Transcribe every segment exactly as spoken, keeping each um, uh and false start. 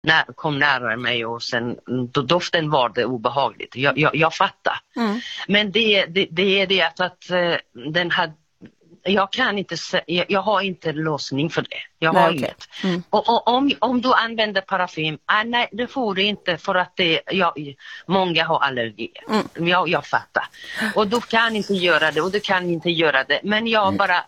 när, kom närmare mig och sen då doften var det obehagligt. Jag, jag, jag fattar. Mm. Men det, det, det är det att, att den här, jag kan inte, jag, jag har inte lösning för det. Jag nej, har okay. inget. Mm. Och, och om, om du använder parfym, ah, nej det får du inte för att det, jag, många har allergi. Mm. Jag, jag fattar. Och du kan inte göra det och du kan inte göra det. Men jag mm. bara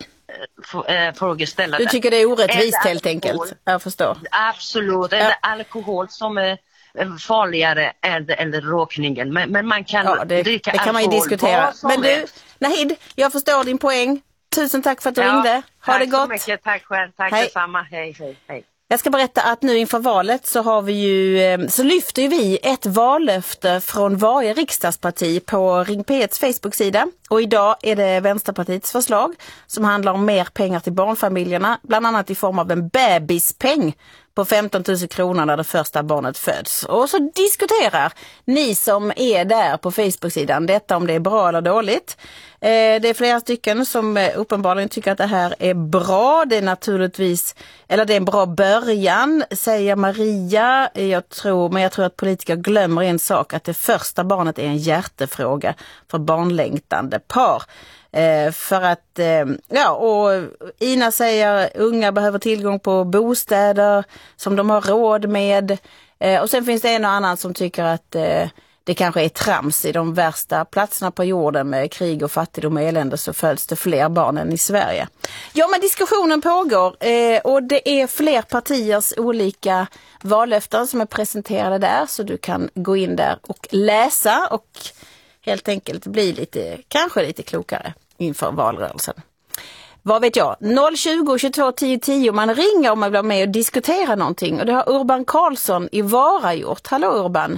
äh, frågeställer det. Du tycker det är orättvist är helt enkelt. Jag förstår. Absolut. Är det alkohol som är farligare eller, eller rökningen? Men, men man kan ja, det, dricka det kan alkohol, man ju diskutera. Men du, Nahid, jag förstår din poäng. Tusen tack för att du ja, ringde. Ha det gott. Tack så mycket. Tack själv. Tack hej. detsamma. Hej, hej, hej. Jag ska berätta att nu inför valet så har vi ju, så lyfter vi ett vallöfte från varje riksdagsparti på Ring P etts Facebook-sida. Och idag är det Vänsterpartiets förslag som handlar om mer pengar till barnfamiljerna. Bland annat i form av en bebispeng på femton tusen kronor när det första barnet föds. Och så diskuterar ni som är där på Facebook-sidan detta om det är bra eller dåligt. Eh, det är flera stycken som eh, uppenbarligen tycker att det här är bra. Det är naturligtvis, eller det är en bra början, säger Maria. Jag tror, men jag tror att politiker glömmer en sak, att det första barnet är en hjärtefråga för barnlängtande par. Eh, för att, eh, ja, och Ina säger unga behöver tillgång på bostäder som de har råd med. Eh, och sen finns det en och annan som tycker att eh, det kanske är trams i de värsta platserna på jorden med krig och fattigdom och elände, så föds det fler barn än i Sverige. Ja, men diskussionen pågår eh, och det är fler partiers olika vallöften som är presenterade där, så du kan gå in där och läsa och helt enkelt bli lite, kanske lite klokare inför valrörelsen. Vad vet jag? noll tjugo tjugotvå tio tio. Man ringer om man vill vara med och diskutera någonting. Och det har Urban Karlsson i Vara gjort. Hallå Urban.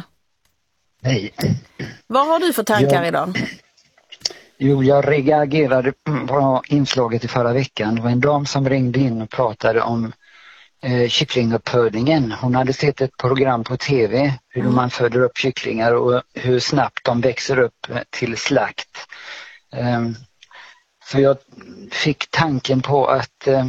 Hej. Vad har du för tankar jag, idag? Jo, jag reagerade på inslaget i förra veckan. Det var en dam som ringde in och pratade om eh, kycklinguppfödningen. Hon hade sett ett program på tv hur mm. man föder upp kycklingar och hur snabbt de växer upp till slakt. Um, så jag fick tanken på att uh,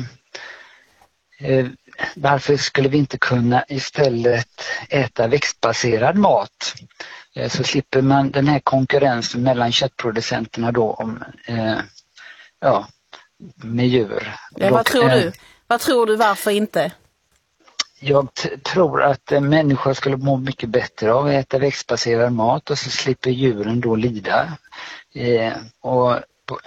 uh, varför skulle vi inte kunna istället äta växtbaserad mat? Uh, så slipper man den här konkurrensen mellan köttproducenterna då om, uh, ja, med djur. Ja, vad tror du? Vad tror du varför inte? Jag t- tror att uh, människor skulle må mycket bättre av att äta växtbaserad mat, och så slipper djuren då lida. Uh, och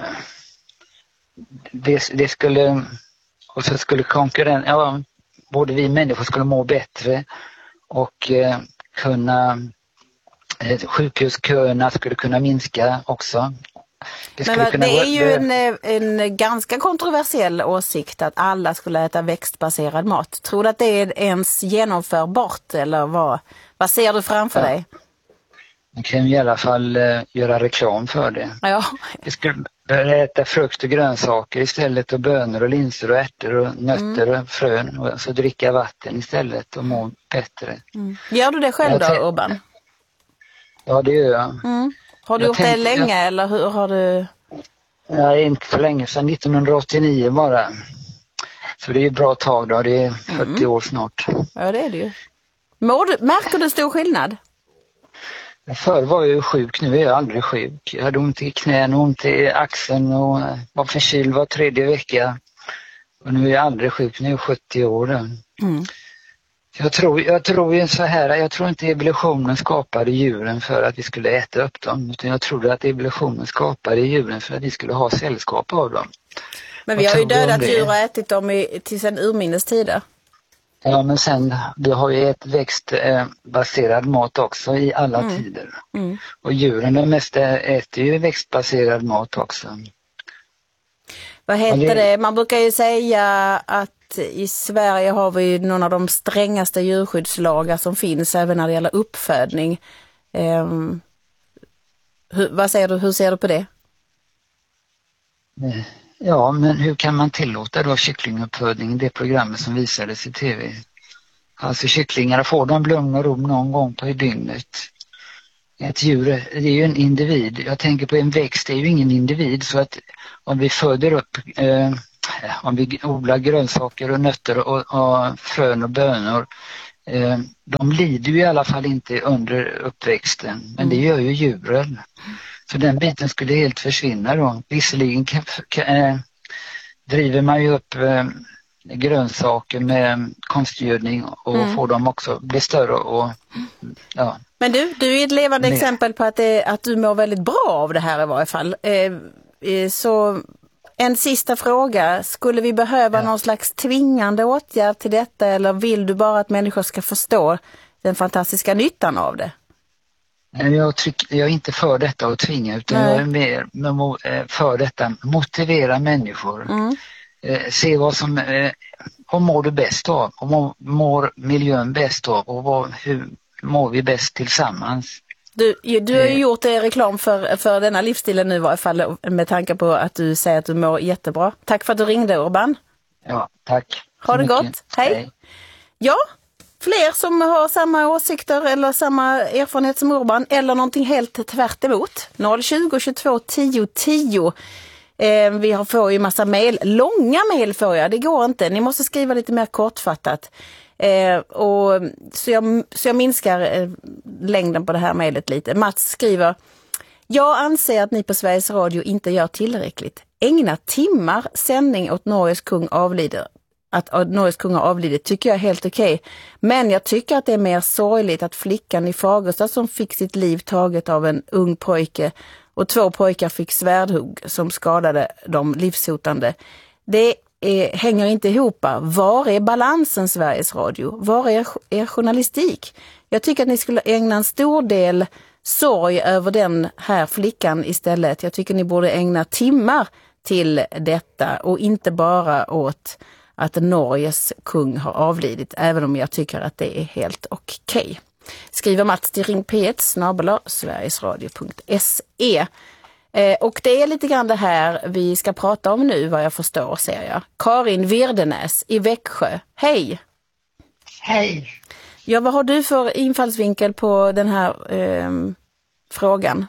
det, det skulle, och så skulle konkurrens, ja, både vi människor skulle må bättre och eh, kunna eh, sjukhusköerna skulle kunna minska också. Det, Men kunna det är ju det... en, en ganska kontroversiell åsikt att alla skulle äta växtbaserad mat. Tror du att det är ens genomförbart, eller vad, vad ser du framför ja. dig? Man kan i alla fall uh, göra reklam för det. Ja. Vi skulle börja äta frukt och grönsaker istället, och bönor och linser och ärtor och nötter mm. och frön, och så dricka vatten istället och må bättre. Mm. Gör du det själv då, Urban? Ja, det gör jag. Mm. Har du jag gjort tänkte, det länge jag... eller hur har du? Nej, inte för länge, sedan nittonhundraåttionio bara. Så det är ett bra tag då, det är fyrtio mm. år snart. Ja, det är det ju. Mår du, märker du stor skillnad? Förr var jag ju sjuk, nu är jag aldrig sjuk. Jag hade ont i knän, ont i axeln och var förkyld var tredje vecka. Och nu är jag aldrig sjuk, nu är jag sjuttio år. Mm. Jag tror, jag tror ju så här, jag tror inte evolutionen skapade djuren för att vi skulle äta upp dem. Utan jag trodde att evolutionen skapade djuren för att vi skulle ha sällskap av dem. Men vi har ju dödat djur och ätit dem i, till sedan urminnes tider. Ja, men sen, vi har ju ett växtbaserad mat också i alla mm. tider. Mm. Och djuren, de mesta äter ju växtbaserad mat också. Vad heter det? Man brukar ju säga att i Sverige har vi någon av de strängaste djurskyddslagar som finns även när det gäller uppfödning. Um, hur, vad säger du? Hur ser du på det? Ja, men hur kan man tillåta då kycklinguppfödning i det programmet som visades i tv? Alltså kycklingar, får de lugn och ro någon gång på dygnet? Ett djur, det är ju en individ. Jag tänker på en växt, det är ju ingen individ. Så att om vi föder upp, eh, om vi odlar grönsaker och nötter och, och frön och bönor Eh, de lider ju i alla fall inte under uppväxten, men mm. det gör ju djuren. Så den biten skulle helt försvinna då. Visserligen kan, kan, eh, driver man ju upp eh, grönsaker med konstgödning och mm. får dem också bli större och ja. Men du, du är ett levande Men... exempel på att, det, att du mår väldigt bra av det här i varje fall. Eh, eh, så en sista fråga, skulle vi behöva ja. någon slags tvingande åtgärd till detta eller vill du bara att människor ska förstå den fantastiska nyttan av det? Jag, tycker, jag är inte för detta att tvinga utan Nej. jag är mer för detta motivera människor. Mm. Eh, se vad som eh, vad mår du bäst av och mår, mår miljön bäst av och vad, hur mår vi bäst tillsammans. Du, du har ju eh. gjort reklam för, för denna livsstilen nu i varje fall med tanke på att du säger att du mår jättebra. Tack för att du ringde Urban. Ja, tack. Ha det gott. Hej. Hej. Ja, fler som har samma åsikter eller samma erfarenhet som Urban eller någonting helt tvärt emot. noll tjugo tjugotvå tio tio. Eh, vi har får ju massa mejl. Långa mejl får jag, det går inte. Ni måste skriva lite mer kortfattat. Eh, och, så, jag, så jag minskar eh, längden på det här mejlet lite. Mats skriver: jag anser att ni på Sveriges Radio inte gör tillräckligt. Ägna timmar sändning åt Norges kung avlider. Att Norges kung har avlidit tycker jag är helt okej. Okay. Men jag tycker att det är mer sorgligt att flickan i Fagersta som fick sitt liv taget av en ung pojke och två pojkar fick svärdhugg som skadade dem livshotande. Det är, hänger inte ihop. Var är balansen Sveriges Radio? Var är er journalistik? Jag tycker att ni skulle ägna en stor del sorg över den här flickan istället. Jag tycker ni borde ägna timmar till detta och inte bara åt att Norges kung har avlidit, även om jag tycker att det är helt okej. Okay. Skriver Mats till ring p ett snabel-a sverigesradio punkt se. Eh, och det är lite grann det här vi ska prata om nu, vad jag förstår, ser jag. Karin Virdenäs i Växjö. Hej! Hej! Ja, vad har du för infallsvinkel på den här eh, frågan?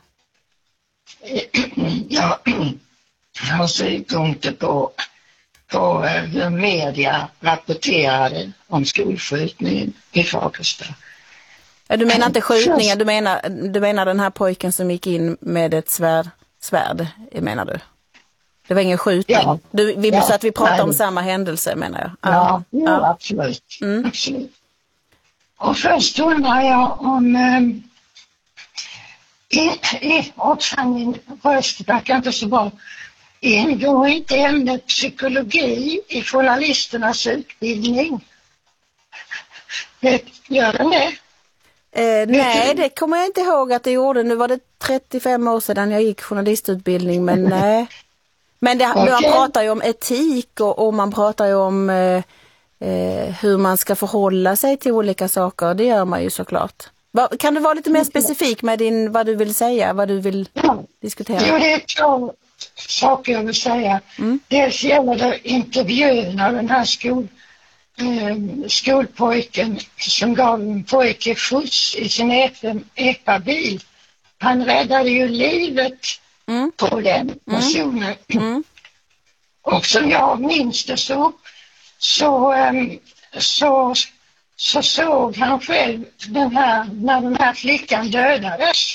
Ja, jag har synpunkter på på hur media rapporterade om skolskjutningen i Fagersta. Ja, du menar inte skjutningen, du menar, du menar den här pojken som gick in med ett svärd, svärd menar du? Det var ingen skjutning. Ja. Du, vi, ja, så att vi pratar nej. om samma händelse menar jag. Ja, ja, ja. Absolut. Mm. absolut. Och först undrar jag om um, i, i, också min röst verkar inte så bra. Ingår inte ämnet psykologi i journalisternas utbildning? Det, gör den det? Eh, nej, det kommer jag inte ihåg att det gjorde. Nu var det trettiofem år sedan jag gick journalistutbildning, men nej. Men det, okay. man pratar ju om etik och, och man pratar ju om eh, eh, hur man ska förhålla sig till olika saker. Det gör man ju såklart. Va, kan du vara lite mer specifik med din, vad du vill säga, vad du vill ja. diskutera? Jo, det är två saker jag vill säga. Mm. Dels gäller det intervjun av den här skol, eh, skolpojken som gav en pojke skjuts i sin epa-bil. Han räddade ju livet mm. på den personen. Mm. Mm. Och som jag minns det så, så, eh, så, så såg han själv den här, när den här flickan dödades.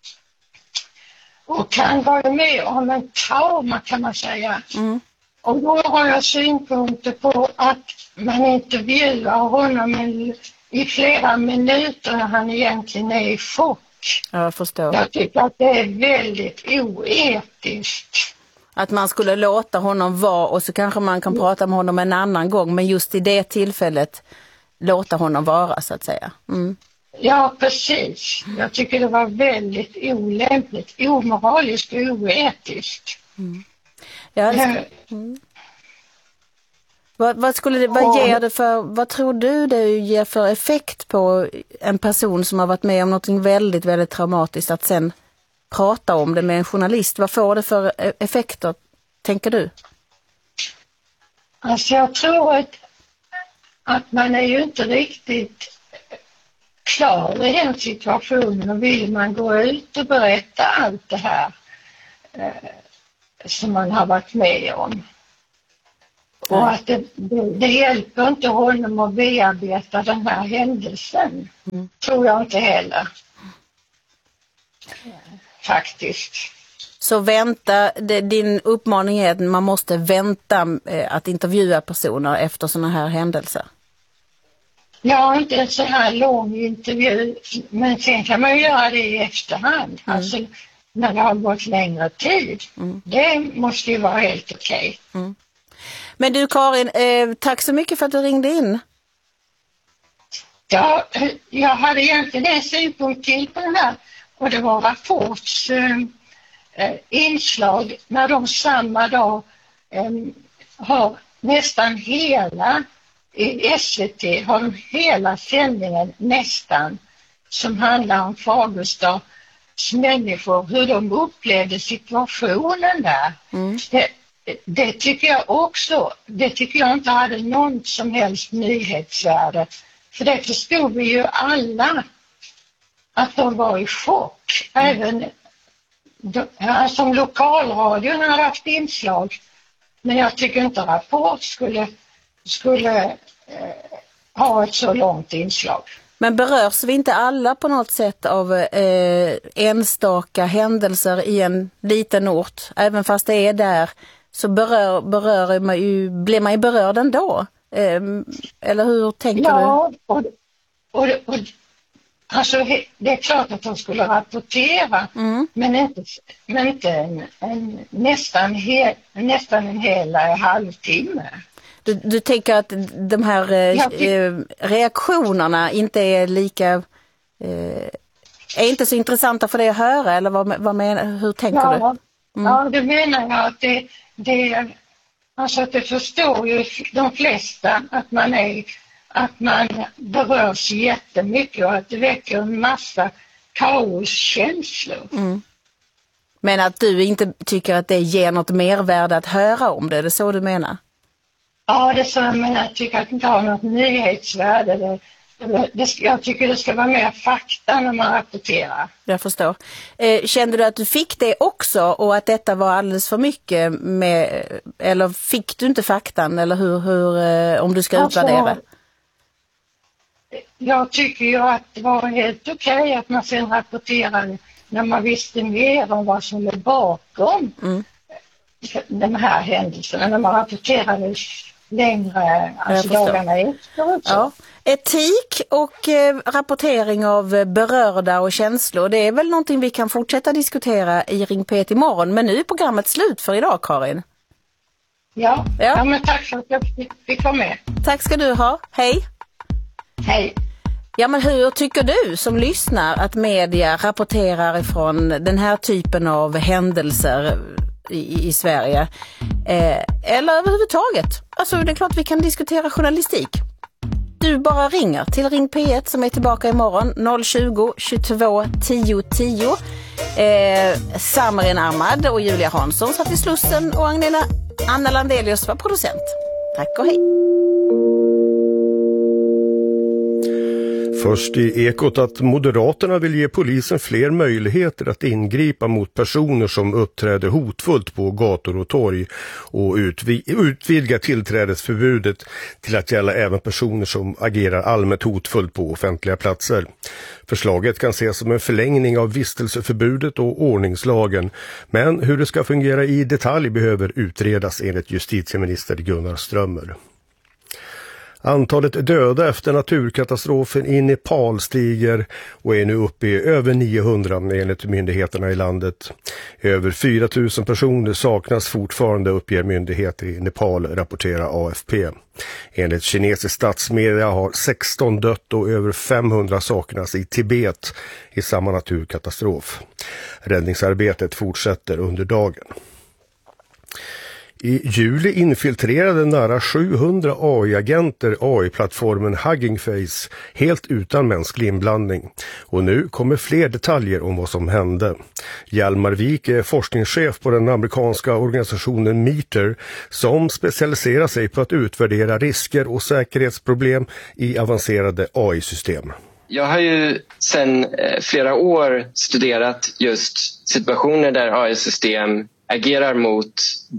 Och han var ju med om en trauma kan man säga. Mm. Och då har jag synpunkter på att man intervjuar honom i, i flera minuter när han egentligen är i chock. Jag förstår. Jag tycker att det är väldigt oetiskt. Att man skulle låta honom vara och så kanske man kan prata med honom en annan gång. Men just i det tillfället låta honom vara så att säga. Mm. Ja, precis. Jag tycker det var väldigt olämpligt, omoraliskt och oetiskt. Mm. Ja, det mm. vad, vad skulle det, vad ger det för, vad tror du det ger för effekt på en person som har varit med om något väldigt, väldigt traumatiskt att sen prata om det med en journalist? Vad får det för effekter, tänker du? Alltså jag tror att, att man är ju inte riktigt klar i den situationen och vill man gå ut och berätta allt det här eh, som man har varit med om. Och att det, det, det hjälper inte honom att bearbeta den här händelsen. Mm. Tror jag inte heller. Faktiskt. Så vänta, det, din uppmaning är att man måste vänta eh, att intervjua personer efter sådana här händelser? Ja, inte en så här lång intervju, men sen kan man göra det i efterhand. Mm. Alltså när det har gått längre tid. Mm. Det måste ju vara helt okej. Okay. Mm. Men du Karin, eh, tack så mycket för att du ringde in. Ja, jag hade egentligen en synpunkt till på den här. Och det var Rapports eh, inslag när de samma dag eh, har nästan hela, i S V T har de hela sändningen nästan som handlar om Fagerstads människor, hur de upplevde situationen där. Mm. Det, det tycker jag också, det tycker jag inte hade någon som helst nyhetsvärde. För det förstod vi ju alla att de var i chock. Även som lokalradion har haft inslag. Men jag tycker inte Rapport skulle, skulle eh, ha ett så långt inslag. Men berörs vi inte alla på något sätt av eh, enstaka händelser i en liten ort? Även fast det är där så berör, berör man ju, blir man ju berörd ändå. Eh, eller hur tänker ja, du? Ja, och, och, och alltså det är klart att de skulle rapportera, mm. men inte, men inte en, en, nästan, he, nästan en hel halvtimme. Du, du tänker att de här eh, reaktionerna inte är lika eh, är inte så intressanta för dig att höra, eller vad, vad menar, hur tänker ja, du? Mm. Ja, det menar jag att det, det alltså att det förstår ju de flesta att man är att man berörs jättemycket och att det väcker en massa kaoskänslor. Mm. Men att du inte tycker att det ger något mervärde att höra om det, är det så du menar? Ja, det är så jag menar. Jag tycker att det inte har något nyhetsvärde. Det, det, det, jag tycker det ska vara mer fakta när man rapporterar. Jag förstår. Eh, kände du att du fick det också och att detta var alldeles för mycket med, eller fick du inte faktan, eller hur, hur eh, om du ska alltså, utvärdera? Jag tycker ju att det var helt okej okay att man sen rapporterade när man visste mer om vad som är bakom mm. den här händelsen. När man rapporterade längre, alltså dagarna efter. Ja. Etik och eh, rapportering av berörda och känslor, det är väl någonting vi kan fortsätta diskutera i Ring P ett imorgon. Men nu är programmet slut för idag, Karin. Ja, ja. ja men tack för att jag fick vara med. Tack ska du ha. Hej. Hej. Ja, men hur tycker du som lyssnar att media rapporterar ifrån den här typen av händelser i, i Sverige? Eh, eller överhuvudtaget? Alltså det är klart vi kan diskutera journalistik. Du bara ringer till Ring P ett som är tillbaka imorgon noll tjugo, tjugotvå, tio, tio. Eh, Samrin Ahmad och Julia Hansson satt i Slussen och Agnella, Anna Landelius var producent. Tack och hej. Först i Ekot att Moderaterna vill ge polisen fler möjligheter att ingripa mot personer som uppträder hotfullt på gator och torg och utvidga tillträdesförbudet till att gälla även personer som agerar allmänt hotfullt på offentliga platser. Förslaget kan ses som en förlängning av vistelseförbudet och ordningslagen, men hur det ska fungera i detalj behöver utredas enligt justitieminister Gunnar Strömmer. Antalet döda efter naturkatastrofen i Nepal stiger och är nu uppe i över niohundra enligt myndigheterna i landet. Över fyra tusen personer saknas fortfarande, uppger myndigheter i Nepal, rapporterar A F P. Enligt kinesisk statsmedia har sexton dött och över femhundra saknas i Tibet i samma naturkatastrof. Räddningsarbetet fortsätter under dagen. I juli infiltrerade nära sjuhundra A I-agenter A I-plattformen Hugging Face helt utan mänsklig inblandning. Och nu kommer fler detaljer om vad som hände. Hjalmar Wik är forskningschef på den amerikanska organisationen Meter som specialiserar sig på att utvärdera risker och säkerhetsproblem i avancerade A I-system. Jag har ju sedan flera år studerat just situationer där A I-system agerar mot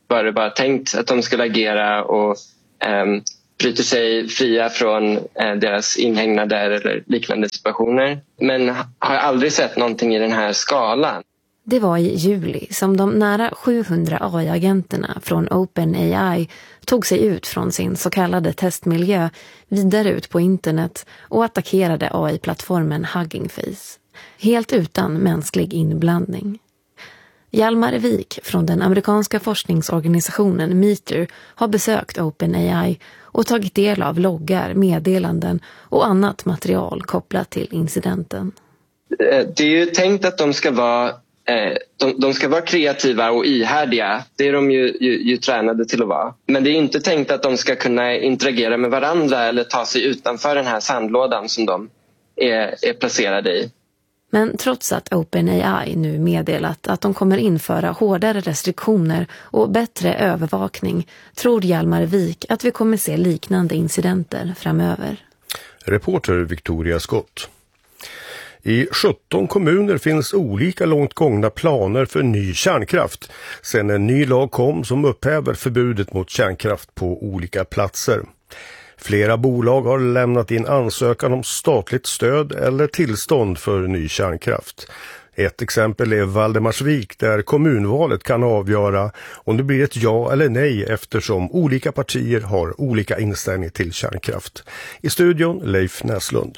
var det bara tänkt att de skulle agera och eh, bryter sig fria från eh, deras inhägnader eller liknande situationer. Men har aldrig sett någonting i den här skalan. Det var i juli som de nära sjuhundra A I-agenterna från OpenAI tog sig ut från sin så kallade testmiljö vidare ut på internet och attackerade A I-plattformen Hugging Face. Helt utan mänsklig inblandning. Hjalmar Wik från den amerikanska forskningsorganisationen Meter har besökt OpenAI och tagit del av loggar, meddelanden och annat material kopplat till incidenten. Det är ju tänkt att de ska vara, de, de ska vara kreativa och ihärdiga. Det är de ju, ju, ju tränade till att vara. Men det är inte tänkt att de ska kunna interagera med varandra eller ta sig utanför den här sandlådan som de är, är placerade i. Men trots att OpenAI nu meddelat att de kommer införa hårdare restriktioner och bättre övervakning tror Hjalmar Wik att vi kommer se liknande incidenter framöver. Reporter Victoria Scott. I sjutton kommuner finns olika långt gångna planer för ny kärnkraft sedan en ny lag kom som upphäver förbudet mot kärnkraft på olika platser. Flera bolag har lämnat in ansökan om statligt stöd eller tillstånd för ny kärnkraft. Ett exempel är Valdemarsvik där kommunvalet kan avgöra om det blir ett ja eller nej eftersom olika partier har olika inställning till kärnkraft. I studion Leif Näslund.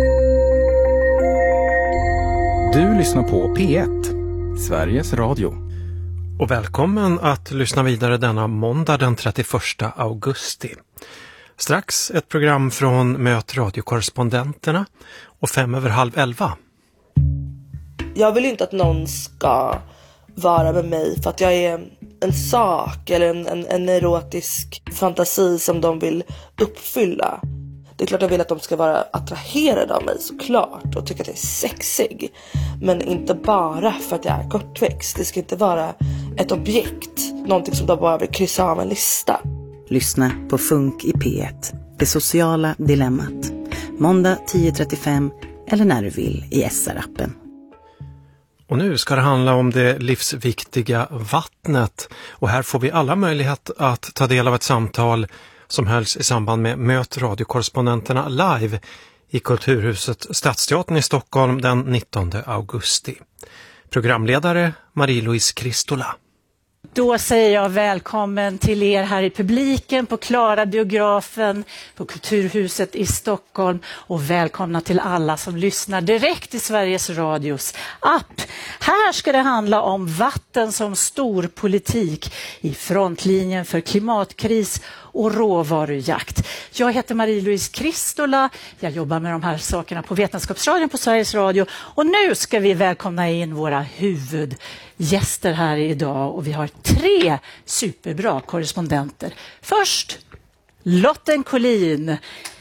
Du lyssnar på P ett, Sveriges Radio. Och välkommen att lyssna vidare denna måndag den trettioförsta augusti. Strax ett program från Möt radiokorrespondenterna och fem över halv elva. Jag vill inte att någon ska vara med mig för att jag är en sak eller en, en, en erotisk fantasi som de vill uppfylla. Det är klart jag vill att de ska vara attraherade av mig såklart och tycka att jag är sexig. Men inte bara för att jag är kortväxt. Det ska inte vara ett objekt, någonting som de bara vill kryssa av en lista. Lyssna på Funk i P ett, det sociala dilemmat. Måndag tio trettiofem eller när du vill i S R-appen. Och nu ska det handla om det livsviktiga vattnet. Och här får vi alla möjlighet att ta del av ett samtal som hölls i samband med Möt radiokorrespondenterna live i Kulturhuset Stadsteatern i Stockholm den nittonde augusti. Programledare Marie-Louise Kristola. Då säger jag välkommen till er här i publiken på Klara biografen på Kulturhuset i Stockholm och välkomna till alla som lyssnar direkt i Sveriges Radios app. Här ska det handla om vatten som stor politik i frontlinjen för klimatkris och råvarujakt. Jag heter Marie-Louise Kristola, jag jobbar med de här sakerna på Vetenskapsradion på Sveriges Radio och nu ska vi välkomna in våra huvudgäster här idag och vi har tre superbra korrespondenter. Först Lotten Collin,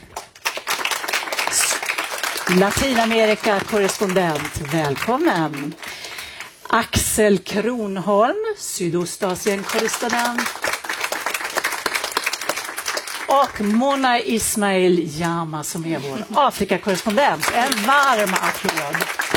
Latinamerika-korrespondent, välkommen. Axel Kronholm, Sydostasien-korrespondent. Och Mona Ismail Jama som är vår Afrika-korrespondent. En varm applåd.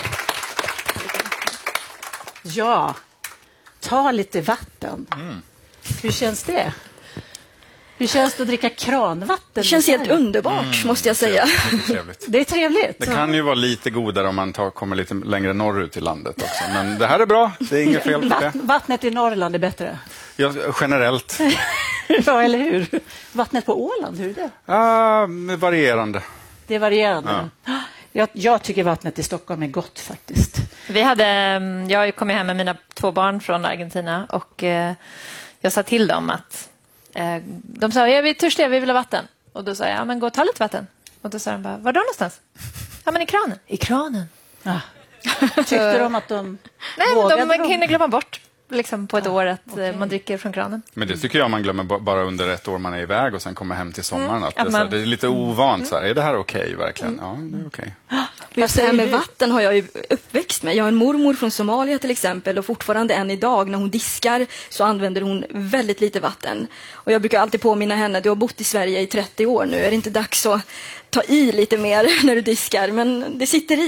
Ja, ta lite vatten. Mm. Hur känns det? Hur känns det att dricka kranvatten? Det känns helt underbart, mm, måste jag säga. Trevligt. Det är trevligt. Det kan ju vara lite godare om man tar, kommer lite längre norrut i landet också. Men det här är bra, det är inget fel på det. Vattnet i Norrland är bättre? Ja, generellt. Ja, eller hur? Vattnet på Åland, hur är det? Ja, uh, varierande. Det är varierande. Ja. Jag, jag tycker vattnet i Stockholm är gott faktiskt. Vi hade, jag kom hem med mina två barn från Argentina och eh, jag sa till dem att eh, de sa, ja, vi är törstiga, vi vill ha vatten. Och då sa jag, ja men gå och ta lite vatten. Och då sa de bara, var då någonstans? Ja men i kranen. I kranen. Ja. Tyckte de att de Nej, vågade? de kan glömma bort liksom på ett ja, år att okay. man dricker från kranen. Men det tycker jag man glömmer bara under ett år man är iväg och sen kommer hem till sommaren. Mm. Att det, man... det är lite ovant. Mm. Så här. Är det här okej okay, verkligen? Mm. Ja, det är okej. Okay. Just det här med vatten har jag ju uppväxt med. Jag har en mormor från Somalia till exempel och fortfarande än idag när hon diskar så använder hon väldigt lite vatten. Och jag brukar alltid påminna henne, du har bott i Sverige i trettio år nu. Är det inte dags att ta i lite mer när du diskar? Men det sitter i.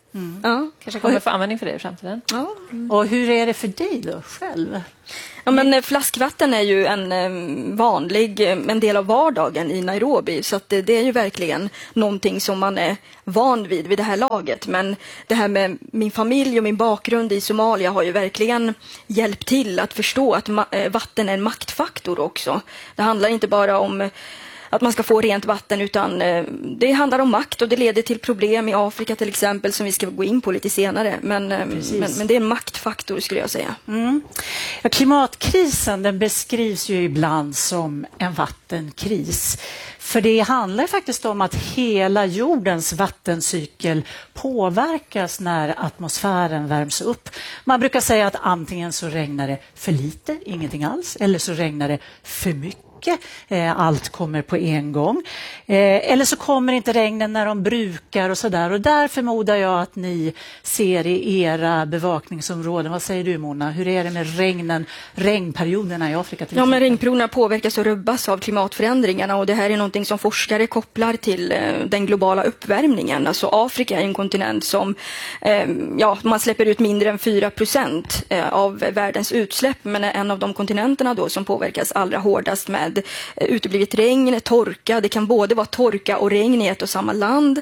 Mm. Ja. Kanske kommer få användning för det i framtiden. Ja. Mm. Och hur är det för dig då själv? Ja, men flaskvatten är ju en vanlig en del av vardagen i Nairobi, så att det, det är ju verkligen någonting som man är van vid vid det här laget. Men det här med min familj och min bakgrund i Somalia har ju verkligen hjälpt till att förstå att ma- vatten är en maktfaktor också. Det handlar inte bara om att man ska få rent vatten, utan eh, det handlar om makt och det leder till problem i Afrika till exempel, som vi ska gå in på lite senare. Men, eh, men, men det är en maktfaktor skulle jag säga. Mm. Ja, klimatkrisen den beskrivs ju ibland som en vattenkris. För det handlar faktiskt om att hela jordens vattencykel påverkas när atmosfären värms upp. Man brukar säga att antingen så regnar det för lite, ingenting alls, eller så regnar det för mycket. Allt kommer på en gång. Eller så kommer inte regnen när de brukar och sådär. Och där förmodar jag att ni ser i era bevakningsområden. Vad säger du, Mona? Hur är det med regnen, regnperioderna i Afrika? Till ja, men regnperioderna påverkas och rubbas av klimatförändringarna. Och det här är någonting som forskare kopplar till den globala uppvärmningen. Alltså Afrika är en kontinent som ja, man släpper ut mindre än fyra procent av världens utsläpp. Men är en av de kontinenterna då som påverkas allra hårdast med uteblivet regn, torka. Det kan både vara torka och regn i ett och samma land.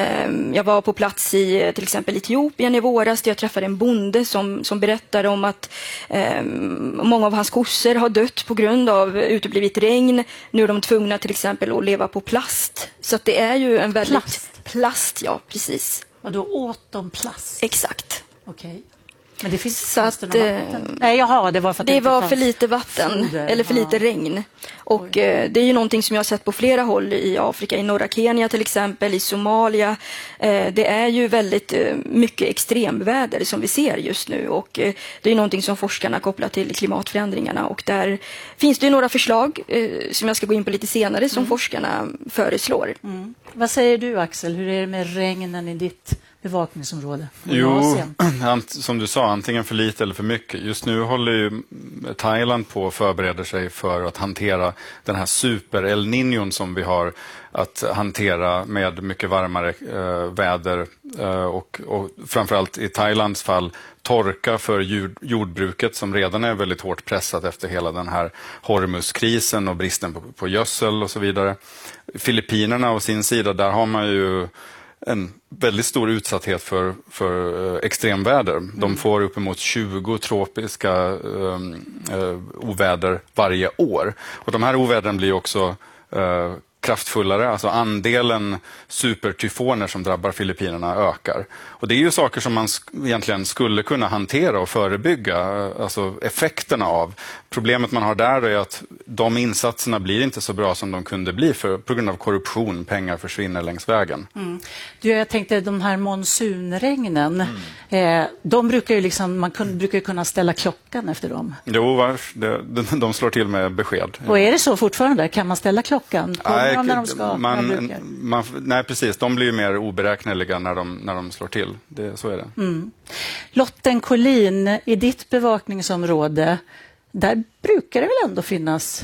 Jag var på plats i till exempel Etiopien i våras, där jag träffade en bonde som, som berättade om att eh, många av hans kossor har dött på grund av uteblivet regn. Nu är de tvungna till exempel att leva på plast. Så att det är ju en väldigt... Plast? Plast, ja, precis. Och då åt de plast? Exakt. Okej. Okay. Men det finns så att, vatten. Nej, jaha, det var för att det, det var för lite vatten foder. Eller för lite regn. Och eh, det är ju någonting som jag har sett på flera håll i Afrika, i norra Kenya till exempel, i Somalia. Eh, det är ju väldigt eh, mycket extremväder som vi ser just nu, och eh, det är någonting som forskarna kopplar till klimatförändringarna, och där finns det ju några förslag eh, som jag ska gå in på lite senare som mm. forskarna föreslår. Mm. Vad säger du, Axel? Hur är det med regnen i ditt bevakningsområde? Jo, som du sa, antingen för lite eller för mycket. Just nu håller ju Thailand på och förbereder sig för att hantera den här super El Niño som vi har att hantera med mycket varmare eh, väder eh, och, och framförallt i Thailands fall torka för jord, jordbruket som redan är väldigt hårt pressat efter hela den här Hormuzkrisen och bristen på, på gödsel och så vidare. Filippinerna å sin sida, där har man ju en väldigt stor utsatthet för, för eh, extremväder. Mm. De får uppemot tjugo tropiska eh, eh, oväder varje år. Och de här ovädren blir också eh, kraftfullare, alltså andelen supertyfoner som drabbar Filippinerna ökar. Och det är ju saker som man sk- egentligen skulle kunna hantera och förebygga, alltså effekterna av. Problemet man har där är att de insatserna blir inte så bra som de kunde bli för, på grund av korruption, pengar försvinner längs vägen. Mm. Du, jag tänkte de här monsunregnen, mm. eh, de brukar ju liksom, man kun, brukar ju kunna ställa klockan efter dem. Jo, varf, det, de, de slår till med besked. Och är det så fortfarande? Kan man ställa klockan? Nej, när de ska, man, man, nej, precis. De blir ju mer oberäkneliga när de, när de slår till. Det, så är det. Mm. Lotten Collin, i ditt bevakningsområde, där brukar det väl ändå finnas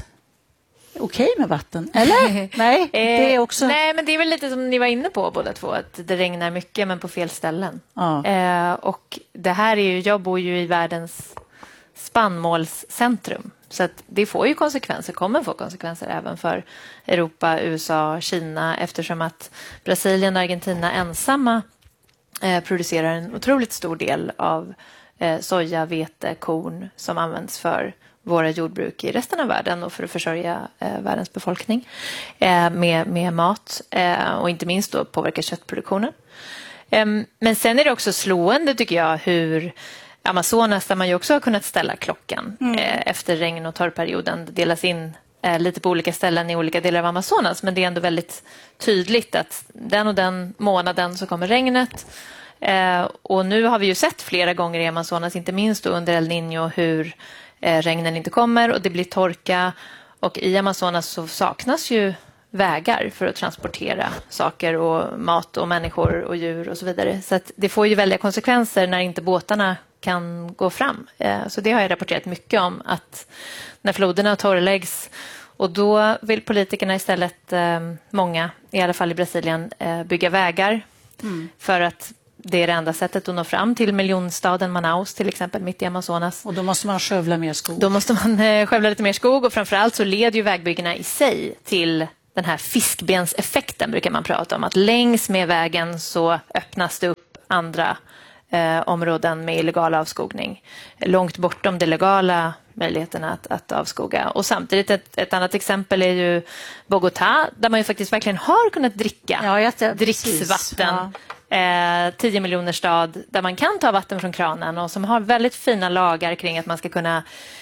okej med vatten? Eller? Nej, det är också... Nej, men det är väl lite som ni var inne på båda två, att det regnar mycket men på fel ställen. Ja. Eh, och det här är ju, jag bor ju i världens spannmålscentrum. Så att det får ju konsekvenser, kommer få konsekvenser även för Europa, U S A, Kina, eftersom att Brasilien och Argentina ensamma eh, producerar en otroligt stor del av eh, soja, vete, korn som används för våra jordbruk i resten av världen och för att försörja eh, världens befolkning eh, med, med mat eh, och inte minst då påverka köttproduktionen. Eh, men sen är det också slående tycker jag hur Amazonas, där man ju också har kunnat ställa klockan mm. eh, efter regn- och torrperioden, delas in eh, lite på olika ställen i olika delar av Amazonas, men det är ändå väldigt tydligt att den och den månaden så kommer regnet. Eh, och nu har vi ju sett flera gånger i Amazonas, inte minst under El Niño, hur eh, regnen inte kommer och det blir torka, och i Amazonas så saknas ju vägar för att transportera saker och mat och människor och djur och så vidare. Så att det får ju väldiga konsekvenser när inte båtarna kan gå fram. Så det har jag rapporterat mycket om, att när floderna torrläggs, och då vill politikerna istället, många, i alla fall i Brasilien, bygga vägar mm. för att det är det enda sättet att nå fram till miljonstaden Manaus till exempel mitt i Amazonas. Och då måste man skövla mer skog. Då måste man eh, skövla lite mer skog och framförallt så leder ju vägbyggena i sig till den här fiskbenseffekten brukar man prata om. Att längs med vägen så öppnas det upp andra eh, områden med illegal avskogning. Långt bortom de legala möjligheterna att, att avskoga. Och samtidigt ett, ett annat exempel är ju Bogotá där man ju faktiskt verkligen har kunnat dricka ja, jag dricksvatten. Ja. Eh, tio miljoner stad där man kan ta vatten från kranen och som har väldigt fina lagar kring att man ska kunna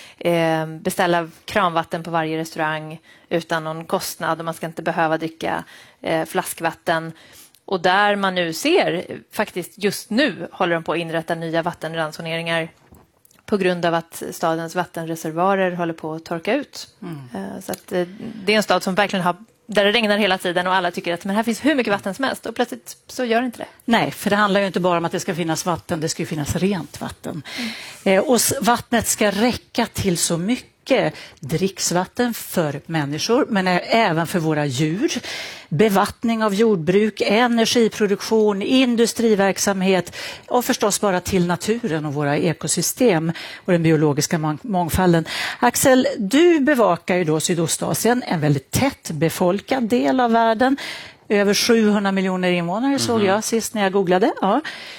eh, beställa kranvatten på varje restaurang utan någon kostnad och man ska inte behöva dricka eh, flaskvatten. Och där man nu ser, faktiskt just nu håller de på att inrätta nya vattenransoneringar på grund av att stadens vattenreservoarer håller på att torka ut. Mm. Så att det är en stad som verkligen har, där det regnar hela tiden och alla tycker att men här finns hur mycket vatten som helst och plötsligt så gör det inte det. Nej, för det handlar ju inte bara om att det ska finnas vatten, det ska ju finnas rent vatten. Mm. Och vattnet ska räcka till så mycket. Dricksvatten för människor men även för våra djur. Bevattning av jordbruk, energiproduktion, industriverksamhet och förstås bara till naturen och våra ekosystem och den biologiska mångfalden. Axel, du bevakar ju då Sydostasien, en väldigt tätt befolkad del av världen. Över sjuhundra miljoner invånare såg mm-hmm. jag sist när jag googlade. Ja.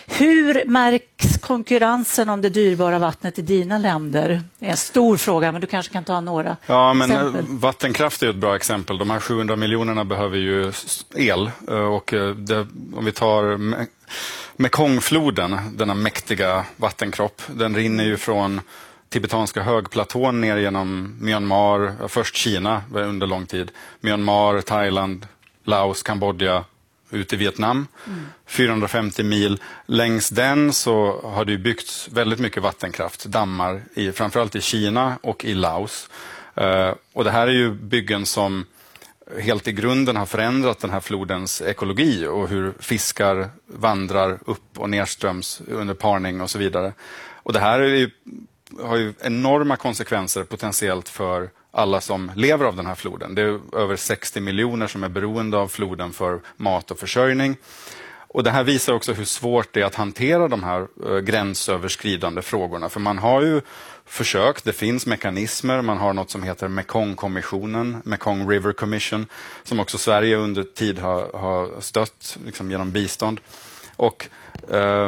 Hur märks konkurrensen om det dyrbara vattnet i dina länder? Det är en stor fråga, men du kanske kan ta några Ja, men exempel. Vattenkraft är ett bra exempel. De här sjuhundra miljonerna behöver ju el. Och det, om vi tar Mekongfloden, denna mäktiga vattenkropp, den rinner ju från tibetanska högplatån ner genom Myanmar, först Kina under lång tid, Myanmar, Thailand, Laos, Kambodja, ut i Vietnam. Mm. fyrahundrafemtio mil. Längs den så har det byggts väldigt mycket vattenkraft, dammar, i, framförallt i Kina och i Laos. Uh, och det här är ju byggen som helt i grunden har förändrat den här flodens ekologi och hur fiskar vandrar upp och nerströms under parning och så vidare. Och det här är ju, har ju enorma konsekvenser potentiellt för alla som lever av den här floden. Det är över sextio miljoner som är beroende av floden för mat och försörjning. Och det här visar också hur svårt det är att hantera de här uh, gränsöverskridande frågorna. För man har ju försökt, det finns mekanismer, man har något som heter Mekongkommissionen, Mekong River Commission, som också Sverige under tid har, har stött liksom genom bistånd. Och uh,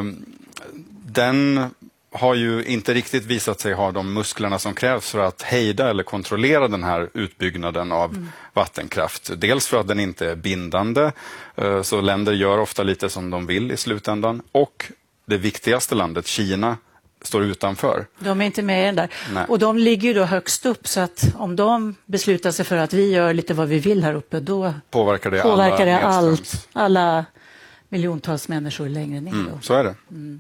den har ju inte riktigt visat sig ha de musklerna som krävs för att hejda eller kontrollera den här utbyggnaden av mm. vattenkraft. Dels för att den inte är bindande, så länder gör ofta lite som de vill i slutändan. Och det viktigaste landet, Kina, står utanför. De är inte med i den där. Nej. Och de ligger ju då högst upp, så att om de beslutar sig för att vi gör lite vad vi vill här uppe, då påverkar det, påverkar alla, det allt, alla miljontals människor längre ner. Mm, så är det. Mm.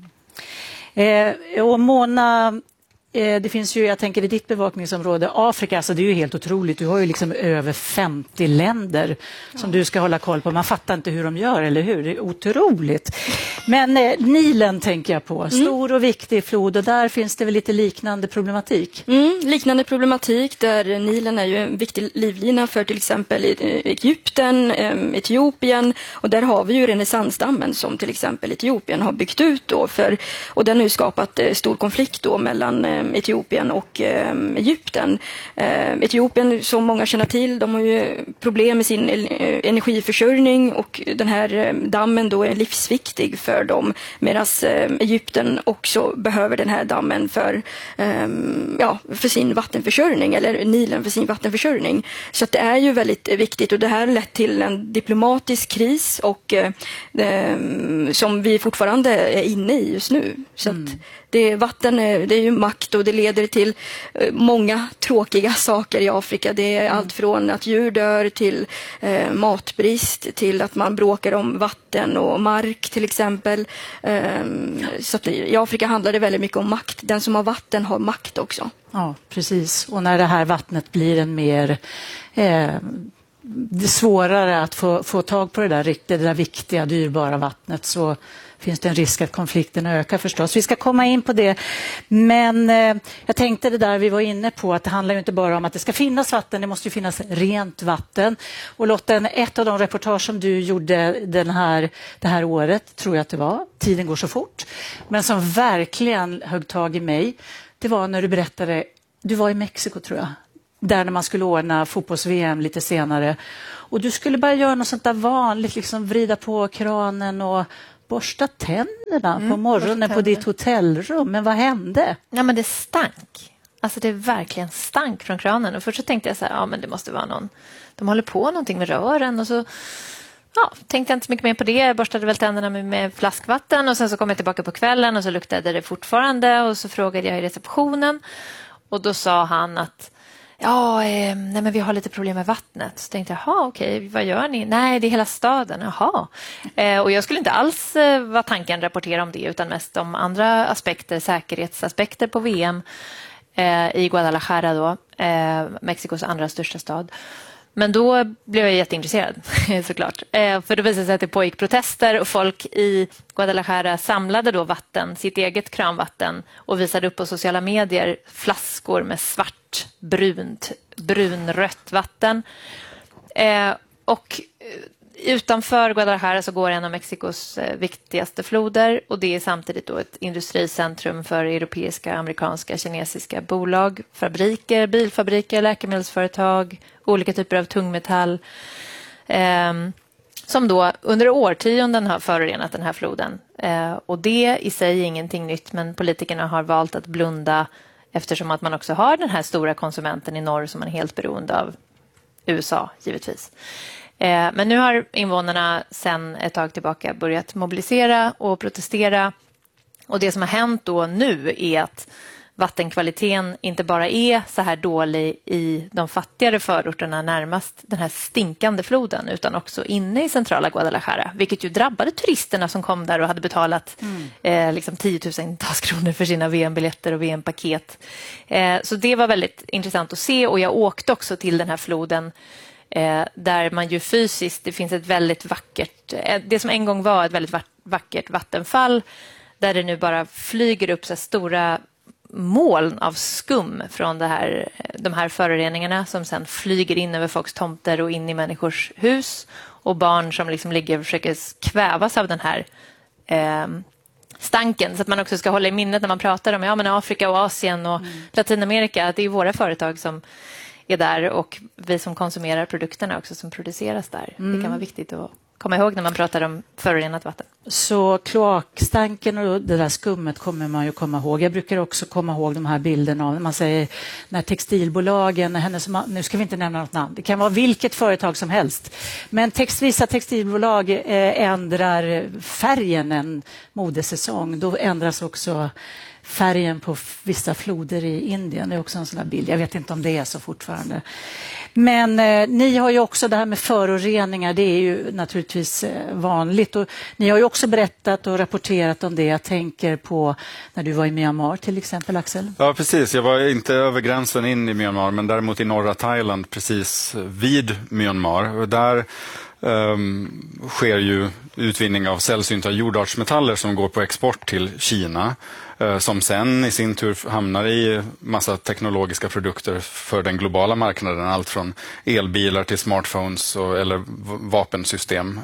Eh, och Mona, eh, det finns ju, jag tänker i ditt bevakningsområde, Afrika, alltså det är ju helt otroligt. Du har ju liksom över femtio länder som ja. du ska hålla koll på. Man fattar inte hur de gör, eller hur? Det är otroligt. Men eh, Nilen tänker jag på, stor och viktig flod, och där finns det väl lite liknande problematik? Mm, liknande problematik, där Nilen är ju en viktig livlina för till exempel Egypten, Etiopien, och där har vi ju renässansdammen som till exempel Etiopien har byggt ut då för, och den har ju skapat stor konflikt då mellan Etiopien och Egypten. Etiopien, som många känner till, de har ju problem med sin energiförsörjning, och den här dammen då är livsviktig för dem, medan Egypten också behöver den här dammen för, ja, för sin vattenförsörjning, eller Nilen för sin vattenförsörjning. Så att det är ju väldigt viktigt, och det här har lett till en diplomatisk kris och eh, som vi fortfarande är inne i just nu. Så mm. att det, vatten är, det är ju makt, och det leder till många tråkiga saker i Afrika. Det är mm. allt från att djur dör till eh, matbrist, till att man bråkar om vatten och mark till exempel. Eh, så att i Afrika handlar det väldigt mycket om makt. Den som har vatten har makt också. Ja, precis. Och när det här vattnet blir en mer... Eh, det är svårare att få, få tag på det där, det där viktiga, dyrbara vattnet, så finns det en risk att konflikten ökar förstås. Vi ska komma in på det. Men eh, jag tänkte det där vi var inne på, att det handlar ju inte bara om att det ska finnas vatten, det måste ju finnas rent vatten. Och Lotten, ett av de reportage som du gjorde den här, det här året, tror jag att det var, tiden går så fort, men som verkligen högg tag i mig, det var när du berättade, du var i Mexiko tror jag, där när man skulle ordna fotbolls-V M lite senare. Och du skulle bara göra något sånt där vanligt, liksom vrida på kranen och borsta tänderna mm, på morgonen på ditt hotellrum. Men vad hände? Ja, men det stank. Alltså det verkligen stank från kranen. Och först så tänkte jag så här, ja men det måste vara någon, de håller på någonting med rören. Och så ja, tänkte jag inte så mycket mer på det. Jag borstade väl tänderna med, med flaskvatten. Och sen så kom jag tillbaka på kvällen och så luktade det fortfarande. Och så frågade jag i receptionen. Och då sa han att ja, eh, nej men vi har lite problem med vattnet. Så tänkte jag, jaha okej, vad gör ni? Nej, det är hela staden, jaha. Eh, och jag skulle inte alls eh, vara tanken rapportera om det, utan mest om andra aspekter, säkerhetsaspekter på V M eh, i Guadalajara då, eh, Mexikos andra största stad. Men då blev jag jätteintresserad såklart. Eh, för då visade det sig att det pågick protester och folk i Guadalajara samlade då vatten, sitt eget kranvatten, och visade upp på sociala medier flaskor med svart, brunt, brunrött vatten. Eh, och utanför Guadalajara så går en av Mexikos eh, viktigaste floder, och det är samtidigt då ett industricentrum för europeiska, amerikanska, kinesiska bolag, fabriker, bilfabriker, läkemedelsföretag, olika typer av tungmetall eh, som då under årtionden har förorenat den här floden. Eh, och det i sig är ingenting nytt, men politikerna har valt att blunda eftersom att man också har den här stora konsumenten i norr som man är helt beroende av, U S A givetvis. Eh, men nu har invånarna sedan ett tag tillbaka börjat mobilisera och protestera. Och det som har hänt då nu är att vattenkvaliteten inte bara är så här dålig i de fattigare förorterna närmast den här stinkande floden, utan också inne i centrala Guadalajara, vilket ju drabbade turisterna som kom där och hade betalat mm. eh, liksom tiotusentals kronor för sina V M-biljetter och V M-paket. Eh, så det var väldigt intressant att se, och jag åkte också till den här floden eh, där man ju fysiskt, det finns ett väldigt vackert, eh, det som en gång var ett väldigt vackert vattenfall, där det nu bara flyger upp så här stora moln av skum från det här, de här föroreningarna som sen flyger in över folks tomter och in i människors hus, och barn som liksom ligger och försöker kvävas av den här eh, stanken. Så att man också ska hålla i minnet när man pratar om ja, men Afrika och Asien och mm. Latinamerika, att det är våra företag som är där, och vi som konsumerar produkterna också som produceras där. Mm. Det kan vara viktigt att komma ihåg när man pratar om förorenat vatten. Så kloakstanken och det där skummet kommer man ju komma ihåg. Jag brukar också komma ihåg de här bilderna av, man säger när textilbolagen, hennes, nu ska vi inte nämna något namn, det kan vara vilket företag som helst, men text, vissa textilbolag eh, ändrar färgen en modesäsong, då ändras också färgen på vissa floder i Indien. Det är också en sån där bild. Jag vet inte om det är så fortfarande. Men eh, ni har ju också det här med föroreningar. Det är ju naturligtvis eh, vanligt. Och ni har ju också berättat och rapporterat om det. Jag tänker på när du var i Myanmar till exempel, Axel. Ja, precis. Jag var inte över gränsen in i Myanmar, men däremot i norra Thailand, precis vid Myanmar. Och där um, sker ju utvinning av sällsynta jordartsmetaller som går på export till Kina, som sen i sin tur hamnar i massa teknologiska produkter för den globala marknaden, allt från elbilar till smartphones och, eller vapensystem.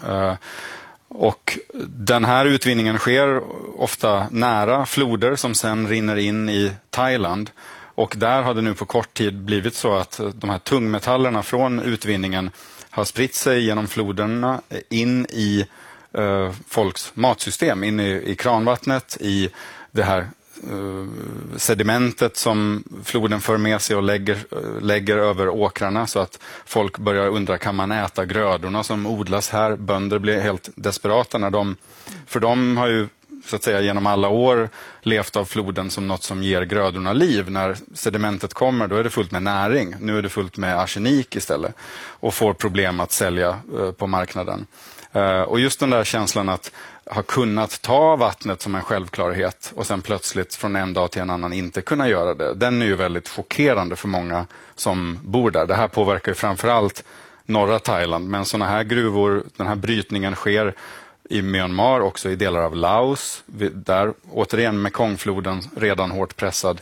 Och den här utvinningen sker ofta nära floder som sen rinner in i Thailand, och där har det nu på kort tid blivit så att de här tungmetallerna från utvinningen har spritt sig genom floderna in i uh, folks matsystem, in i, i kranvattnet, i det här uh, sedimentet som floden för med sig och lägger, uh, lägger över åkrarna, så att folk börjar undra, kan man äta grödorna som odlas här? Bönder blir helt desperata när de, för de har ju så att säga genom alla år levt av floden som något som ger grödorna liv. När sedimentet kommer, då är det fullt med näring. Nu är det fullt med arsenik istället, och får problem att sälja uh, på marknaden. Uh, och just den där känslan att ha kunnat ta vattnet som en självklarhet och sen plötsligt från en dag till en annan inte kunna göra det, den är ju väldigt chockerande för många som bor där. Det här påverkar ju framförallt norra Thailand, men sådana här gruvor, den här brytningen sker i Myanmar, också i delar av Laos. Där återigen Mekongfloden redan hårt pressad.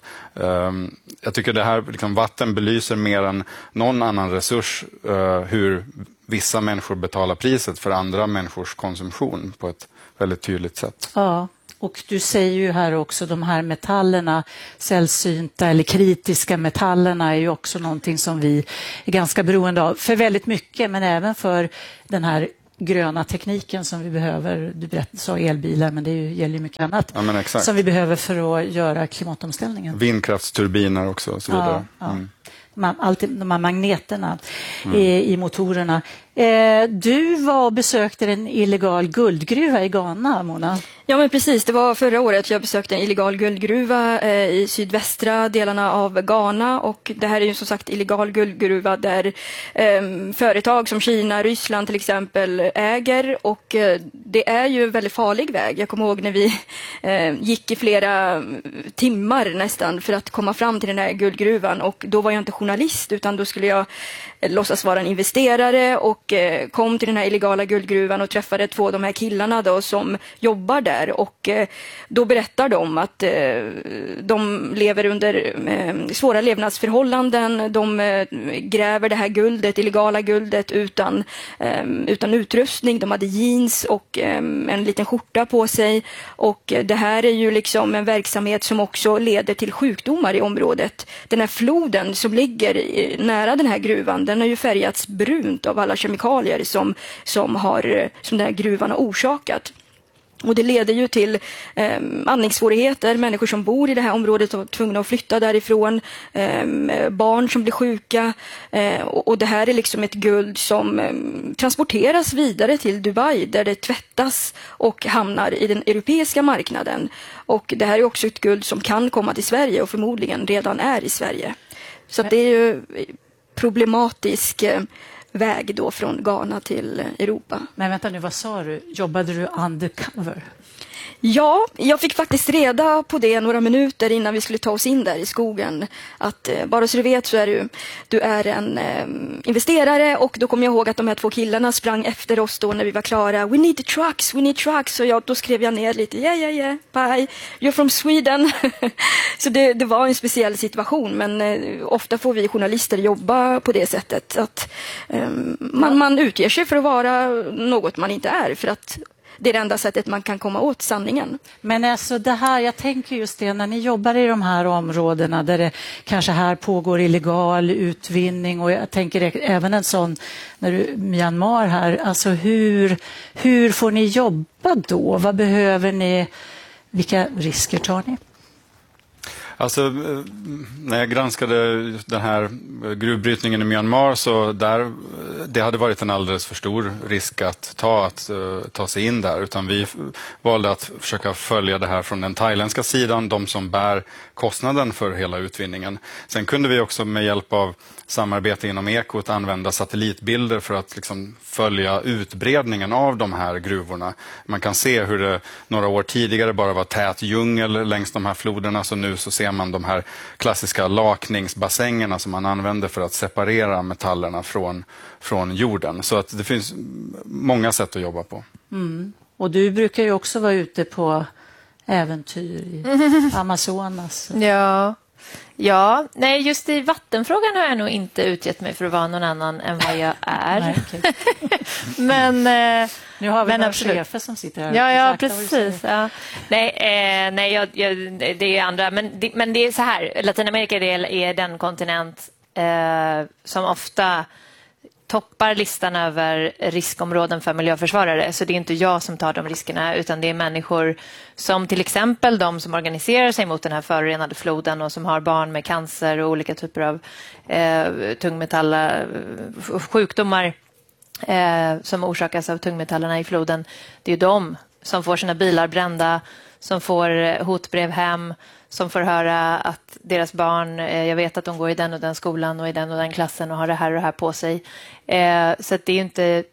Jag tycker det här liksom, vatten belyser mer än någon annan resurs hur vissa människor betalar priset för andra människors konsumtion på ett väldigt tydligt sätt. Ja. Och du säger ju här också de här metallerna, sällsynta eller kritiska metallerna är ju också någonting som vi är ganska beroende av för väldigt mycket, men även för den här gröna tekniken som vi behöver. Du berättade så elbilar, men det gäller ju mycket annat ja, men exakt. som vi behöver för att göra klimatomställningen. Vindkraftsturbiner också och så vidare. Ja, ja. Mm. Alltid de här magneterna mm. i, i motorerna. Eh, du var och besökte en illegal guldgruva i Ghana, Mona. Ja, men precis. Det var förra året jag besökte en illegal guldgruva eh, i sydvästra delarna av Ghana, och det här är ju som sagt illegal guldgruva där eh, företag som Kina, Ryssland till exempel äger, och eh, det är ju en väldigt farlig väg. Jag kommer ihåg när vi eh, gick i flera timmar nästan för att komma fram till den här guldgruvan, och då var jag inte journalist utan då skulle jag eh, låtsas vara en investerare, och eh, kom till den här illegala guldgruvan och träffade två av de här killarna då som jobbar där. Och eh, då berättar de att eh, de lever under eh, svåra levnadsförhållanden. De eh, gräver det här guldet, illegala guldet utan, eh, utan utrustning. De hade jeans och eh, en liten skjorta på sig. Och eh, det här är ju liksom en verksamhet som också leder till sjukdomar i området. Den här floden som ligger i, nära den här gruvan, den har ju färgats brunt av alla kemikalier som, som, har, som den här gruvan har orsakat. Och det leder ju till eh, andningssvårigheter, människor som bor i det här området är tvungna att flytta därifrån, eh, barn som blir sjuka, eh, och, och det här är liksom ett guld som eh, transporteras vidare till Dubai där det tvättas och hamnar i den europeiska marknaden. Och det här är också ett guld som kan komma till Sverige och förmodligen redan är i Sverige. Så att det är ju problematisk eh, väg då från Ghana till Europa. Men vänta nu, vad sa du? Jobbade du undercover? Ja, jag fick faktiskt reda på det några minuter innan vi skulle ta oss in där i skogen. Att eh, bara så du vet så är du, du är en eh, investerare, och då kommer jag ihåg att de här två killarna sprang efter oss då när vi var klara. We need the trucks, we need trucks. Så jag, då skrev jag ner lite, yeah, yeah, yeah, bye, you're from Sweden. Så det, det var en speciell situation, men eh, ofta får vi journalister jobba på det sättet. Att eh, man, man utger sig för att vara något man inte är, för att det är det enda sättet man kan komma åt sanningen. Men alltså det här, jag tänker just det, när ni jobbar i de här områdena där det kanske här pågår illegal utvinning, och jag tänker även en sån, när du Myanmar här, alltså hur, hur får ni jobba då? Vad behöver ni? Vilka risker tar ni? Alltså, när jag granskade den här gruvbrytningen i Myanmar, så där, det hade varit en alldeles för stor risk att ta, att uh, ta sig in där. Utan vi valde att försöka följa det här från den thailändska sidan, de som bär kostnaden för hela utvinningen. Sen kunde vi också med hjälp av samarbete inom Ekot använda satellitbilder för att liksom följa utbredningen av de här gruvorna. Man kan se hur det några år tidigare bara var tät djungel längs de här floderna, så nu så ser man de här klassiska lakningsbassängerna som man använder för att separera metallerna från, från jorden. Så att det finns många sätt att jobba på. Mm. Och du brukar ju också vara ute på äventyr i Amazonas. Ja. Ja, nej, just i vattenfrågan har jag nog inte utgett mig för att vara någon annan än vad jag är. Nej, okay. men eh, nu har vi men några chefer som sitter här. Ja, ja, precis. Ja. Nej, eh, nej jag, jag, det är andra, men det, men det är så här, Latinamerika är, är den kontinent eh, som ofta toppar listan över riskområden för miljöförsvarare. Så det är inte jag som tar de riskerna, utan det är människor som till exempel de som organiserar sig mot den här förorenade floden och som har barn med cancer och olika typer av eh, tungmetalla sjukdomar eh, som orsakas av tungmetallerna i floden. Det är de som får sina bilar brända, som får hotbrev hem, som får höra att deras barn, eh, jag vet att de går i den och den skolan och i den och den klassen och har det här och det här på sig. Eh, så att det är inte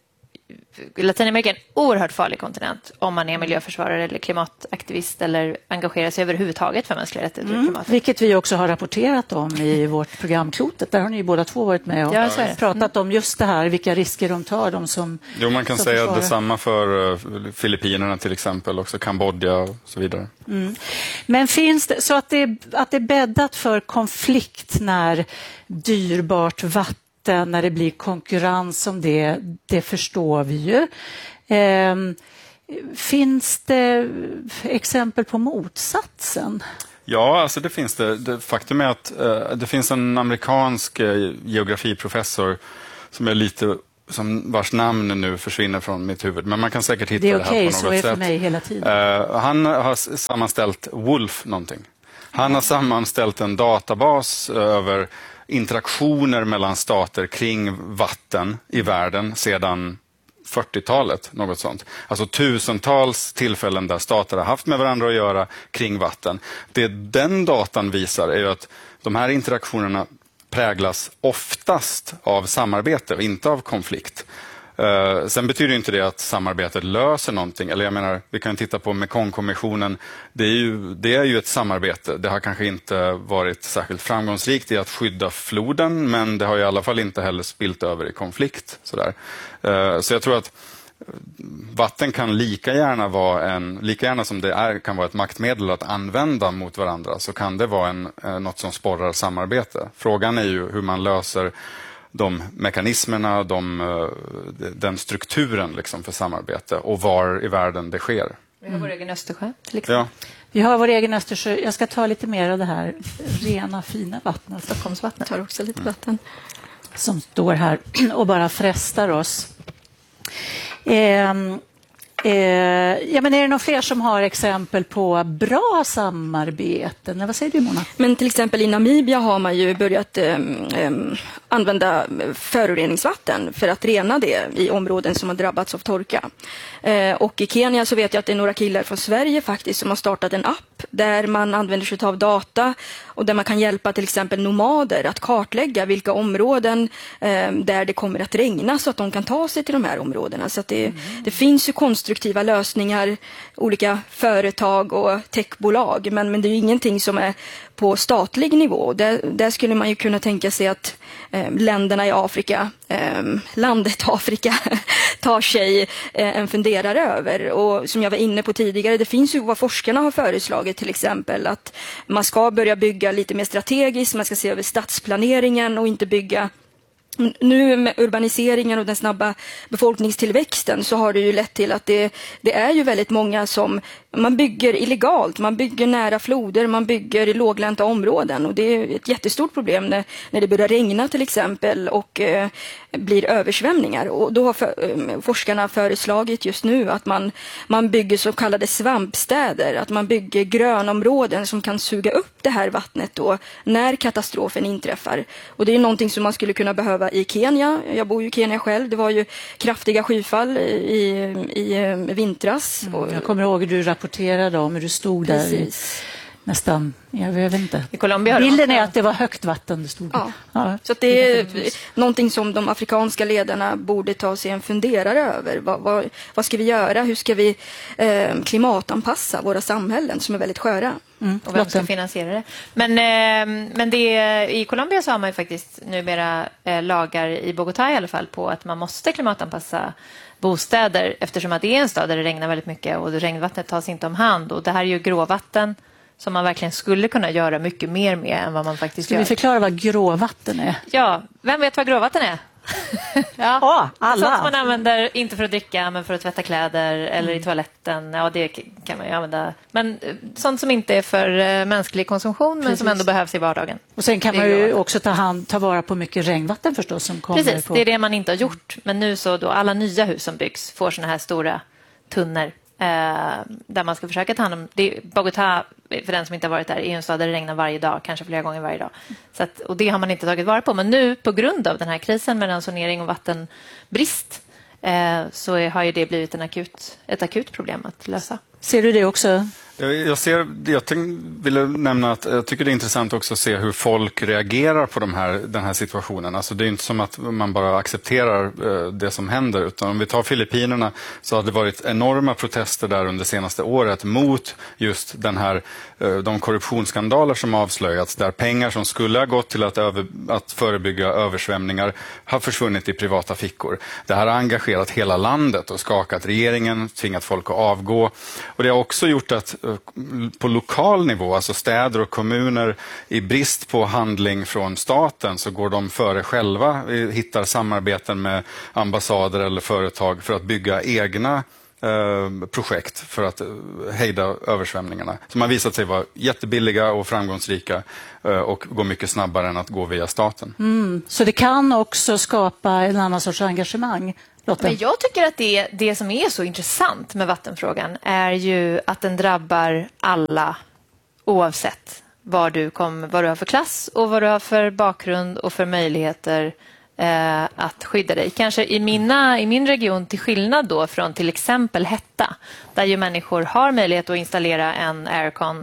Latinamerika är en oerhört farlig kontinent om man är miljöförsvarare eller klimataktivist eller engagerar sig överhuvudtaget för mänskliga rättigheter. Mm. Vilket vi också har rapporterat om i vårt program Klotet. Där har ni båda två varit med och ja, pratat om just det här, vilka risker de tar. De som, jo, man kan säga försvarar. Detsamma för uh, Filippinerna till exempel, också Kambodja och så vidare. Mm. Men finns det så att det, att det är bäddat för konflikt när dyrbart vatten, när det blir konkurrens om det, det förstår vi ju. Eh, finns det exempel på motsatsen? Ja, alltså det finns det. det faktum är att eh, det finns en amerikansk eh, geografiprofessor som är lite som vars namn nu försvinner från mitt huvud. Men man kan säkert hitta det, det här okay, på något sätt. Det är okej, så är för mig hela tiden. Uh, han har sammanställt Wolf någonting. Han har sammanställt en databas över interaktioner mellan stater kring vatten i världen sedan fyrtiotalet, något sånt. Alltså tusentals tillfällen där stater har haft med varandra att göra kring vatten. Det den datan visar är ju att de här interaktionerna präglas oftast av samarbete, inte av konflikt. Uh, sen betyder inte det att samarbetet löser någonting. Eller jag menar, vi kan titta på Mekongkommissionen. Det är ju, det är ju ett samarbete. Det har kanske inte varit särskilt framgångsrikt i att skydda floden, men det har i alla fall inte heller spilt över i konflikt. Sådär. Uh, så jag tror att vatten kan lika gärna vara en, lika gärna som det är, kan vara ett maktmedel att använda mot varandra, så kan det vara en, något som sporrar samarbete. Frågan är ju hur man löser de mekanismerna, de, den strukturen liksom för samarbete och var i världen det sker. Vi har vår egen Östersjö till exempel. Ja. Vi har vår egen Östersjö. Jag ska ta lite mer av det här rena, fina vattnet. Stockholmsvattnet har också lite vatten. Som står här och bara frestar oss. Eh, eh, ja, men är det några fler som har exempel på bra samarbeten? Vad säger du, Mona? Men till exempel i Namibia har man ju börjat eh, eh, använda föroreningsvatten för att rena det i områden som har drabbats av torka. Eh, och i Kenya så vet jag att det är några killar från Sverige faktiskt som har startat en app där man använder sig av data och där man kan hjälpa till exempel nomader att kartlägga vilka områden eh, där det kommer att regna så att de kan ta sig till de här områdena. Så att det, mm. det finns ju konstruktiva lösningar, olika företag och techbolag, men, men det är ju ingenting som är på statlig nivå. Där, där skulle man ju kunna tänka sig att eh, länderna i Afrika, eh, landet Afrika tar sig eh, en funderare över. Och som jag var inne på tidigare, det finns ju vad forskarna har föreslagit, till exempel att man ska börja bygga lite mer strategiskt, man ska se över stadsplaneringen och inte bygga. Nu med urbaniseringen och den snabba befolkningstillväxten så har det ju lett till att det, det är ju väldigt många som man bygger illegalt, man bygger nära floder, man bygger i låglänta områden och det är ett jättestort problem när, när det börjar regna till exempel och eh, blir översvämningar. Och då har för, eh, forskarna föreslagit just nu att man, man bygger så kallade svampstäder, att man bygger grönområden som kan suga upp det här vattnet då när katastrofen inträffar. Och det är någonting som man skulle kunna behöva i Kenya. Jag bor ju i Kenya själv. Det var ju kraftiga skyfall i, i, i vintras. Mm, jag kommer ihåg hur du rapporterade om hur du stod Precis. där i nästan, jag vet inte. I Colombia Bilden är att det var högt vatten det stod. Ja. Ja. Så att det är någonting som de afrikanska ledarna borde ta sig en funderare över. Vad, vad, vad ska vi göra? Hur ska vi eh, klimatanpassa våra samhällen som är väldigt sköra? Mm. Och vem ska finansiera det? Men, eh, men det, i Colombia så har man ju faktiskt numera eh, lagar i Bogotá i alla fall på att man måste klimatanpassa bostäder eftersom att det är en stad där det regnar väldigt mycket och regnvattnet tas inte om hand. Och det här är ju gråvatten som man verkligen skulle kunna göra mycket mer med än vad man faktiskt Ska gör. Ska vi förklara vad gråvatten är? Ja, vem vet vad gråvatten är? ja, oh, alla. Sånt man använder inte för att dricka men för att tvätta kläder eller mm. i toaletten. Ja, det kan man ju använda. Men sånt som inte är för mänsklig konsumtion Precis. men som ändå behövs i vardagen. Och sen kan man ju också ta, hand, ta vara på mycket regnvatten förstås som kommer. Precis, på... det är det man inte har gjort. Men nu så då alla nya hus som byggs får såna här stora tunnor. Eh, där man ska försöka ta hand om det. Bogotá, för den som inte har varit där, är en stad där det regnar varje dag, kanske flera gånger varje dag. Så att, och det har man inte tagit vara på. Men nu på grund av den här krisen med ransonering och vattenbrist eh, så är, har ju det blivit en akut, ett akut problem att lösa. Ser du det också? Jag, jag, ser, jag tänk, ville nämna att jag tycker det är intressant också att se hur folk reagerar på de här, den här situationen. Alltså det är inte som att man bara accepterar eh, det som händer, utan om vi tar Filippinerna så har det varit enorma protester där under senaste året mot just den här, eh, de korruptionsskandaler som avslöjats, där pengar som skulle ha gått till att, över, att förebygga översvämningar har försvunnit i privata fickor. Det här har engagerat hela landet och skakat regeringen, tvingat folk att avgå, och det har också gjort att på lokal nivå, alltså städer och kommuner, i brist på handling från staten så går de före själva, hittar samarbeten med ambassader eller företag för att bygga egna eh, projekt för att hejda översvämningarna. Som har visat sig vara jättebilliga och framgångsrika eh, och går mycket snabbare än att gå via staten. Mm. Så det kan också skapa en annan sorts engagemang. Men jag tycker att det, det som är så intressant med vattenfrågan är ju att den drabbar alla oavsett vad du, kom, vad du har för klass och vad du har för bakgrund och för möjligheter eh, att skydda dig. Kanske i, mina, i min region till skillnad då från till exempel Hetta, där ju människor har möjlighet att installera en aircon,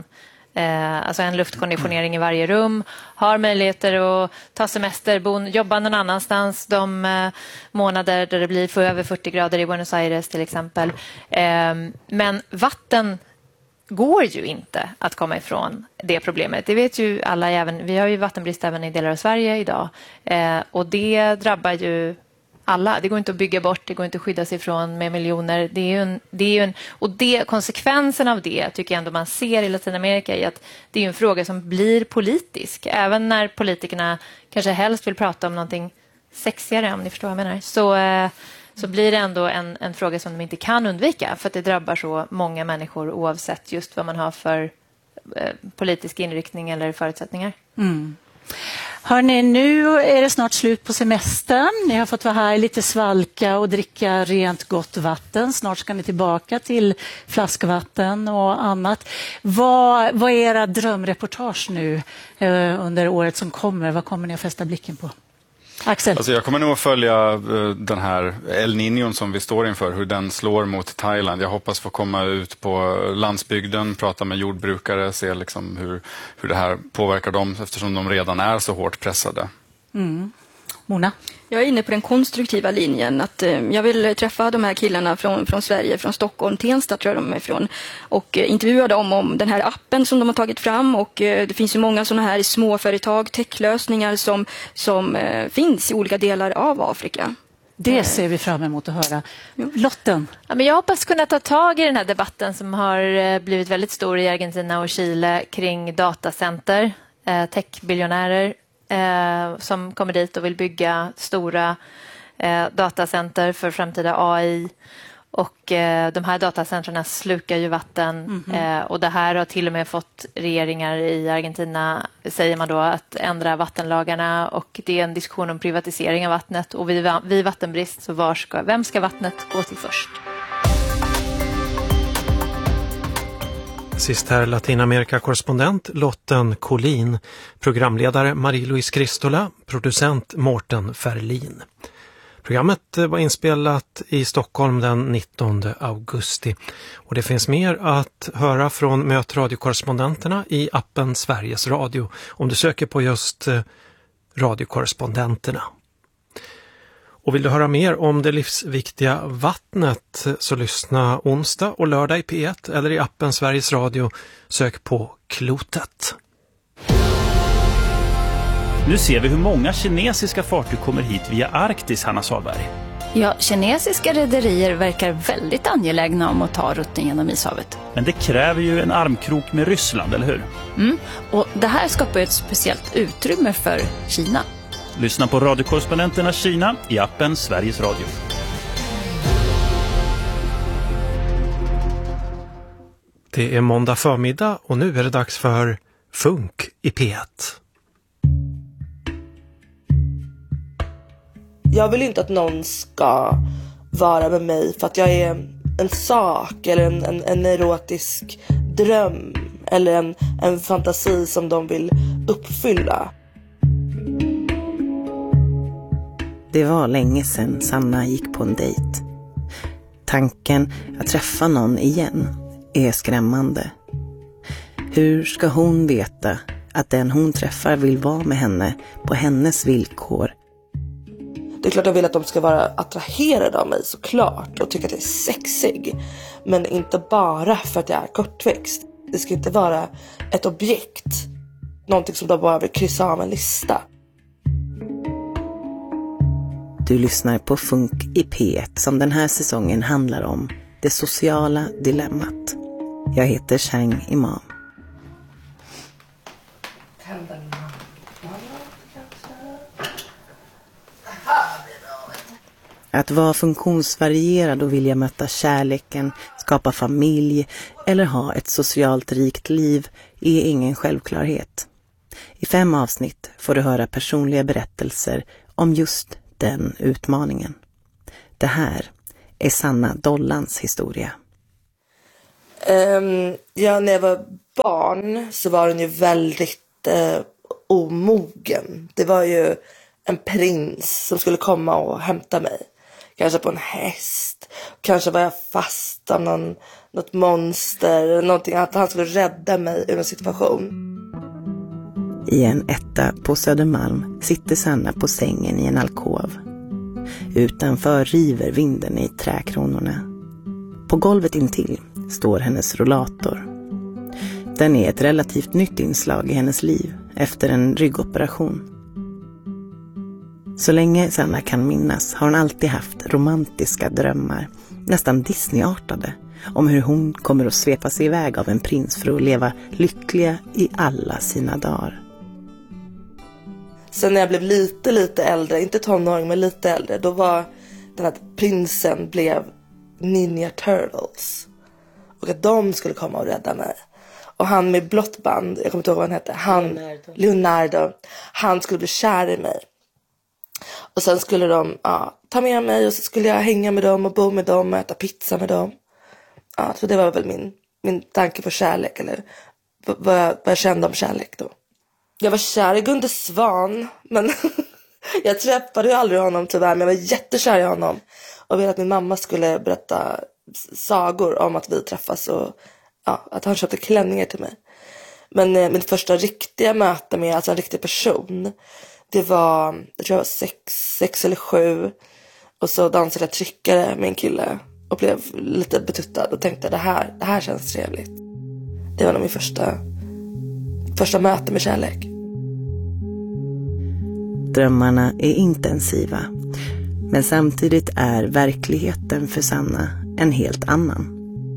Eh, alltså en luftkonditionering i varje rum, har möjligheter att ta semester, bo, jobba någon annanstans de eh, månader där det blir för över fyrtio grader i Buenos Aires till exempel. Eh, men vatten går ju inte att komma ifrån det problemet. Det vet ju alla, även, vi har ju vattenbrist även i delar av Sverige idag. Eh, och det drabbar ju alla. Det går inte att bygga bort, det går inte att skydda sig ifrån med miljoner. Det är ju en, det är ju en, och det, konsekvensen av det tycker jag ändå man ser i Latinamerika är att det är en fråga som blir politisk. Även när politikerna kanske helst vill prata om någonting sexigare, om ni förstår vad jag menar, så, eh, så blir det ändå en, en fråga som de inte kan undvika, för att det drabbar så många människor oavsett just vad man har för eh, politisk inriktning eller förutsättningar. Mm. Hörrni, nu är det snart slut på semestern. Ni har fått vara här lite svalka och dricka rent gott vatten. Snart ska ni tillbaka till flaskvatten och annat. Vad, vad är era drömreportage nu eh, under året som kommer? Vad kommer ni att fästa blicken på? Axel? Alltså jag kommer nog att följa uh, den här El Niño som vi står inför, hur den slår mot Thailand. Jag hoppas få komma ut på landsbygden, prata med jordbrukare, se liksom hur, hur det här påverkar dem eftersom de redan är så hårt pressade. Mm. Mona? Jag är inne på den konstruktiva linjen. Att, eh, jag vill träffa de här killarna från, från Sverige, från Stockholm, Tensta tror jag de är ifrån. Och eh, intervjua dem om den här appen som de har tagit fram. Och eh, det finns ju många sådana här småföretag, techlösningar som, som eh, finns i olika delar av Afrika. Det ser vi fram emot att höra. Lotten? Ja, men jag hoppas kunna ta tag i den här debatten som har blivit väldigt stor i Argentina och Chile kring datacenter, eh, techbiljonärer eh, som kommer dit och vill bygga stora eh, datacenter för framtida A I. Och eh, de här datacentrarna slukar ju vatten mm-hmm. eh, och det här har till och med fått regeringar i Argentina, säger man då, att ändra vattenlagarna, och det är en diskussion om privatisering av vattnet, och vid, vid vattenbrist så var ska, vem ska vattnet gå till först? Sist här Latinamerika-korrespondent Lotten Collin, programledare Marie-Louise Kristola, producent Mårten Ferlin. Programmet var inspelat i Stockholm den nittonde augusti, och det finns mer att höra från mötradiokorrespondenterna i appen Sveriges Radio om du söker på just radiokorrespondenterna. Och vill du höra mer om det livsviktiga vattnet så lyssna onsdag och lördag i P ett eller i appen Sveriges Radio, sök på Klotet. Nu ser vi hur många kinesiska fartyg kommer hit via Arktis, Hanna Salberg. Ja, kinesiska rederier verkar väldigt angelägna om att ta rutten genom ishavet. Men det kräver ju en armkrok med Ryssland, eller hur? Mm, och det här skapar ett speciellt utrymme för Kina. Lyssna på radiokorrespondenterna Kina i appen Sveriges Radio. Det är måndag förmiddag och nu är det dags för Funk i P ett. Jag vill inte att någon ska vara med mig för att jag är en sak eller en, en, en erotisk dröm eller en, en fantasi som de vill uppfylla. Det var länge sedan Sanna gick på en dejt. Tanken att träffa någon igen är skrämmande. Hur ska hon veta att den hon träffar vill vara med henne på hennes villkor? Det är klart jag vill att de ska vara attraherade av mig, såklart, och tycka att jag är sexig. Men inte bara för att jag är kortväxt. Det ska inte vara ett objekt. Någonting som de bara vill kryssa av en lista. Du lyssnar på Funk i P ett som den här säsongen handlar om det sociala dilemmat. Jag heter Chang Imam. Att vara funktionsvarierad och vilja möta kärleken, skapa familj eller ha ett socialt rikt liv är ingen självklarhet. I fem avsnitt får du höra personliga berättelser om just den utmaningen. Det här är Sanna Dollans historia. Um, ja, när jag var barn så var den ju väldigt uh, omogen. Det var ju en prins som skulle komma och hämta mig. Kanske på en häst. Kanske var jag fast av någon, något monster. Någonting, att han skulle rädda mig ur en situation. I en etta på Södermalm sitter Sanna på sängen i en alkov. Utanför river vinden i träkronorna. På golvet intill står hennes rollator. Den är ett relativt nytt inslag i hennes liv efter en ryggoperation. Så länge Sanna kan minnas har hon alltid haft romantiska drömmar, nästan Disney-artade, om hur hon kommer att svepa sig iväg av en prins för att leva lyckliga i alla sina dagar. Sen när jag blev lite, lite äldre, inte tonåring men lite äldre, då var den att prinsen blev Ninja Turtles. Och att de skulle komma och rädda mig. Och han med blått band, jag kommer inte ihåg vad han hette, han, Leonardo. Leonardo, han skulle bli kär i mig. Och sen skulle de ja, ta med mig och så skulle jag hänga med dem och bo med dem och äta pizza med dem. Ja, så det var väl min, min tanke på kärlek, eller vad jag, vad jag kände om kärlek då. Jag var kär i Gunde Svan, men jag träffade ju aldrig honom tyvärr, men jag var jättekär i honom. Och ville att min mamma skulle berätta sagor om att vi träffas och ja, att han köpte klänningar till mig. Men eh, min första riktiga möte med alltså en riktig person, det var, jag tror jag var sex, sex eller sju. Och så dansade jag tryckare med en kille och blev lite betuttad och tänkte det här, det här känns trevligt. Det var nog min första, första möte med kärlek. Drömmarna är intensiva, men samtidigt är verkligheten för Sanna en helt annan.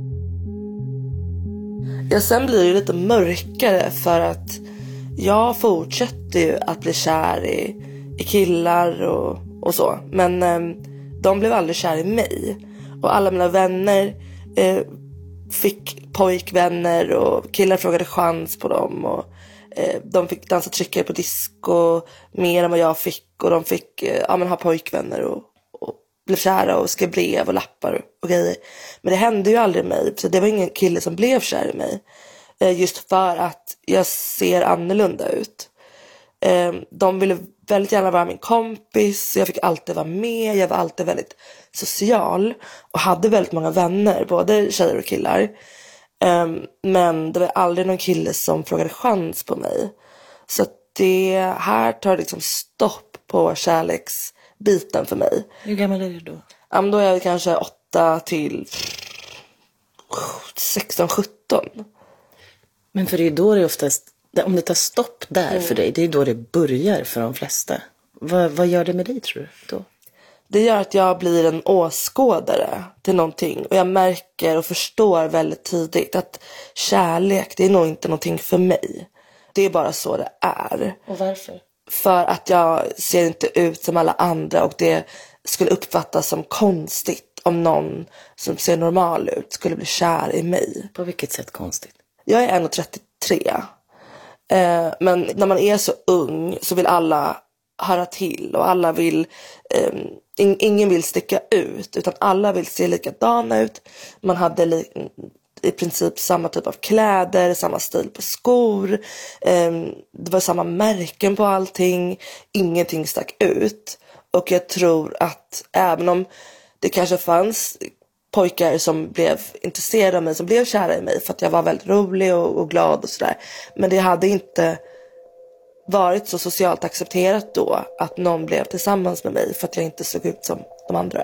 Ja, sen blir det lite mörkare för att jag fortsätter ju att bli kär i, i killar och, och så. Men eh, de blev aldrig kär i mig. Och alla mina vänner eh, fick pojkvänner och killar frågade chans på dem. Och eh, de fick dansa tryckare på disco mer än vad jag fick. Och de fick eh, ja, men ha pojkvänner och, och blev kära och skrev brev och lappar och grejer. Men det hände ju aldrig mig. Så det var ingen kille som blev kär i mig. Just för att jag ser annorlunda ut. De ville väldigt gärna vara min kompis. Jag fick alltid vara med. Jag var alltid väldigt social. Och hade väldigt många vänner. Både tjejer och killar. Men det var aldrig någon kille som frågade chans på mig. Så det här tar liksom stopp på kärleksbiten för mig. Hur gammal är du då? Ja, då är jag kanske åtta till sexton sjutton. Men för det är då det oftast, om det tar stopp där mm. för dig, det är då det börjar för de flesta. Vad, vad gör det med dig, tror du, då? Det gör att jag blir en åskådare till någonting. Och jag märker och förstår väldigt tidigt att kärlek, det är nog inte någonting för mig. Det är bara så det är. Och varför? För att jag ser inte ut som alla andra och det skulle uppfattas som konstigt om någon som ser normal ut skulle bli kär i mig. På vilket sätt konstigt? Jag är en komma trettiotre. Eh, men när man är så ung så vill alla höra till. Och alla vill... Eh, in, ingen vill sticka ut. Utan alla vill se likadana ut. Man hade li, i princip samma typ av kläder. Samma stil på skor. Eh, det var samma märken på allting. Ingenting stack ut. Och jag tror att även om det kanske fanns pojkar som blev intresserade av mig, som blev kära i mig för att jag var väldigt rolig och, och glad och sådär. Men det hade inte varit så socialt accepterat då att någon blev tillsammans med mig för att jag inte såg ut som de andra.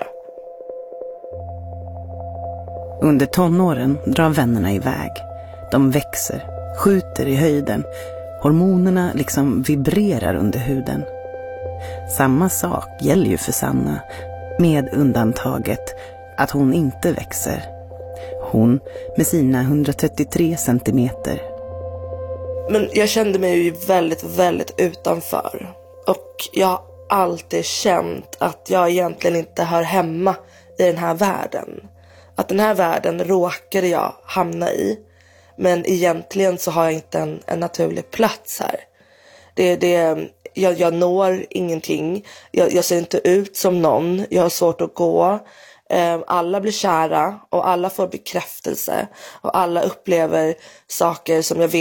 Under tonåren drar vännerna iväg. De växer, skjuter i höjden. Hormonerna liksom vibrerar under huden. Samma sak gäller ju för Sanna, med undantaget att hon inte växer. Hon med sina hundratrettiotre centimeter. Men jag kände mig ju väldigt, väldigt utanför. Och jag har alltid känt att jag egentligen inte hör hemma i den här världen. Att den här världen råkade jag hamna i. Men egentligen så har jag inte en, en naturlig plats här. Det, det, jag, jag når ingenting. Jag, jag ser inte ut som någon. Jag har svårt att gå. Alla blir kära och alla får bekräftelse. Och alla upplever saker som jag vet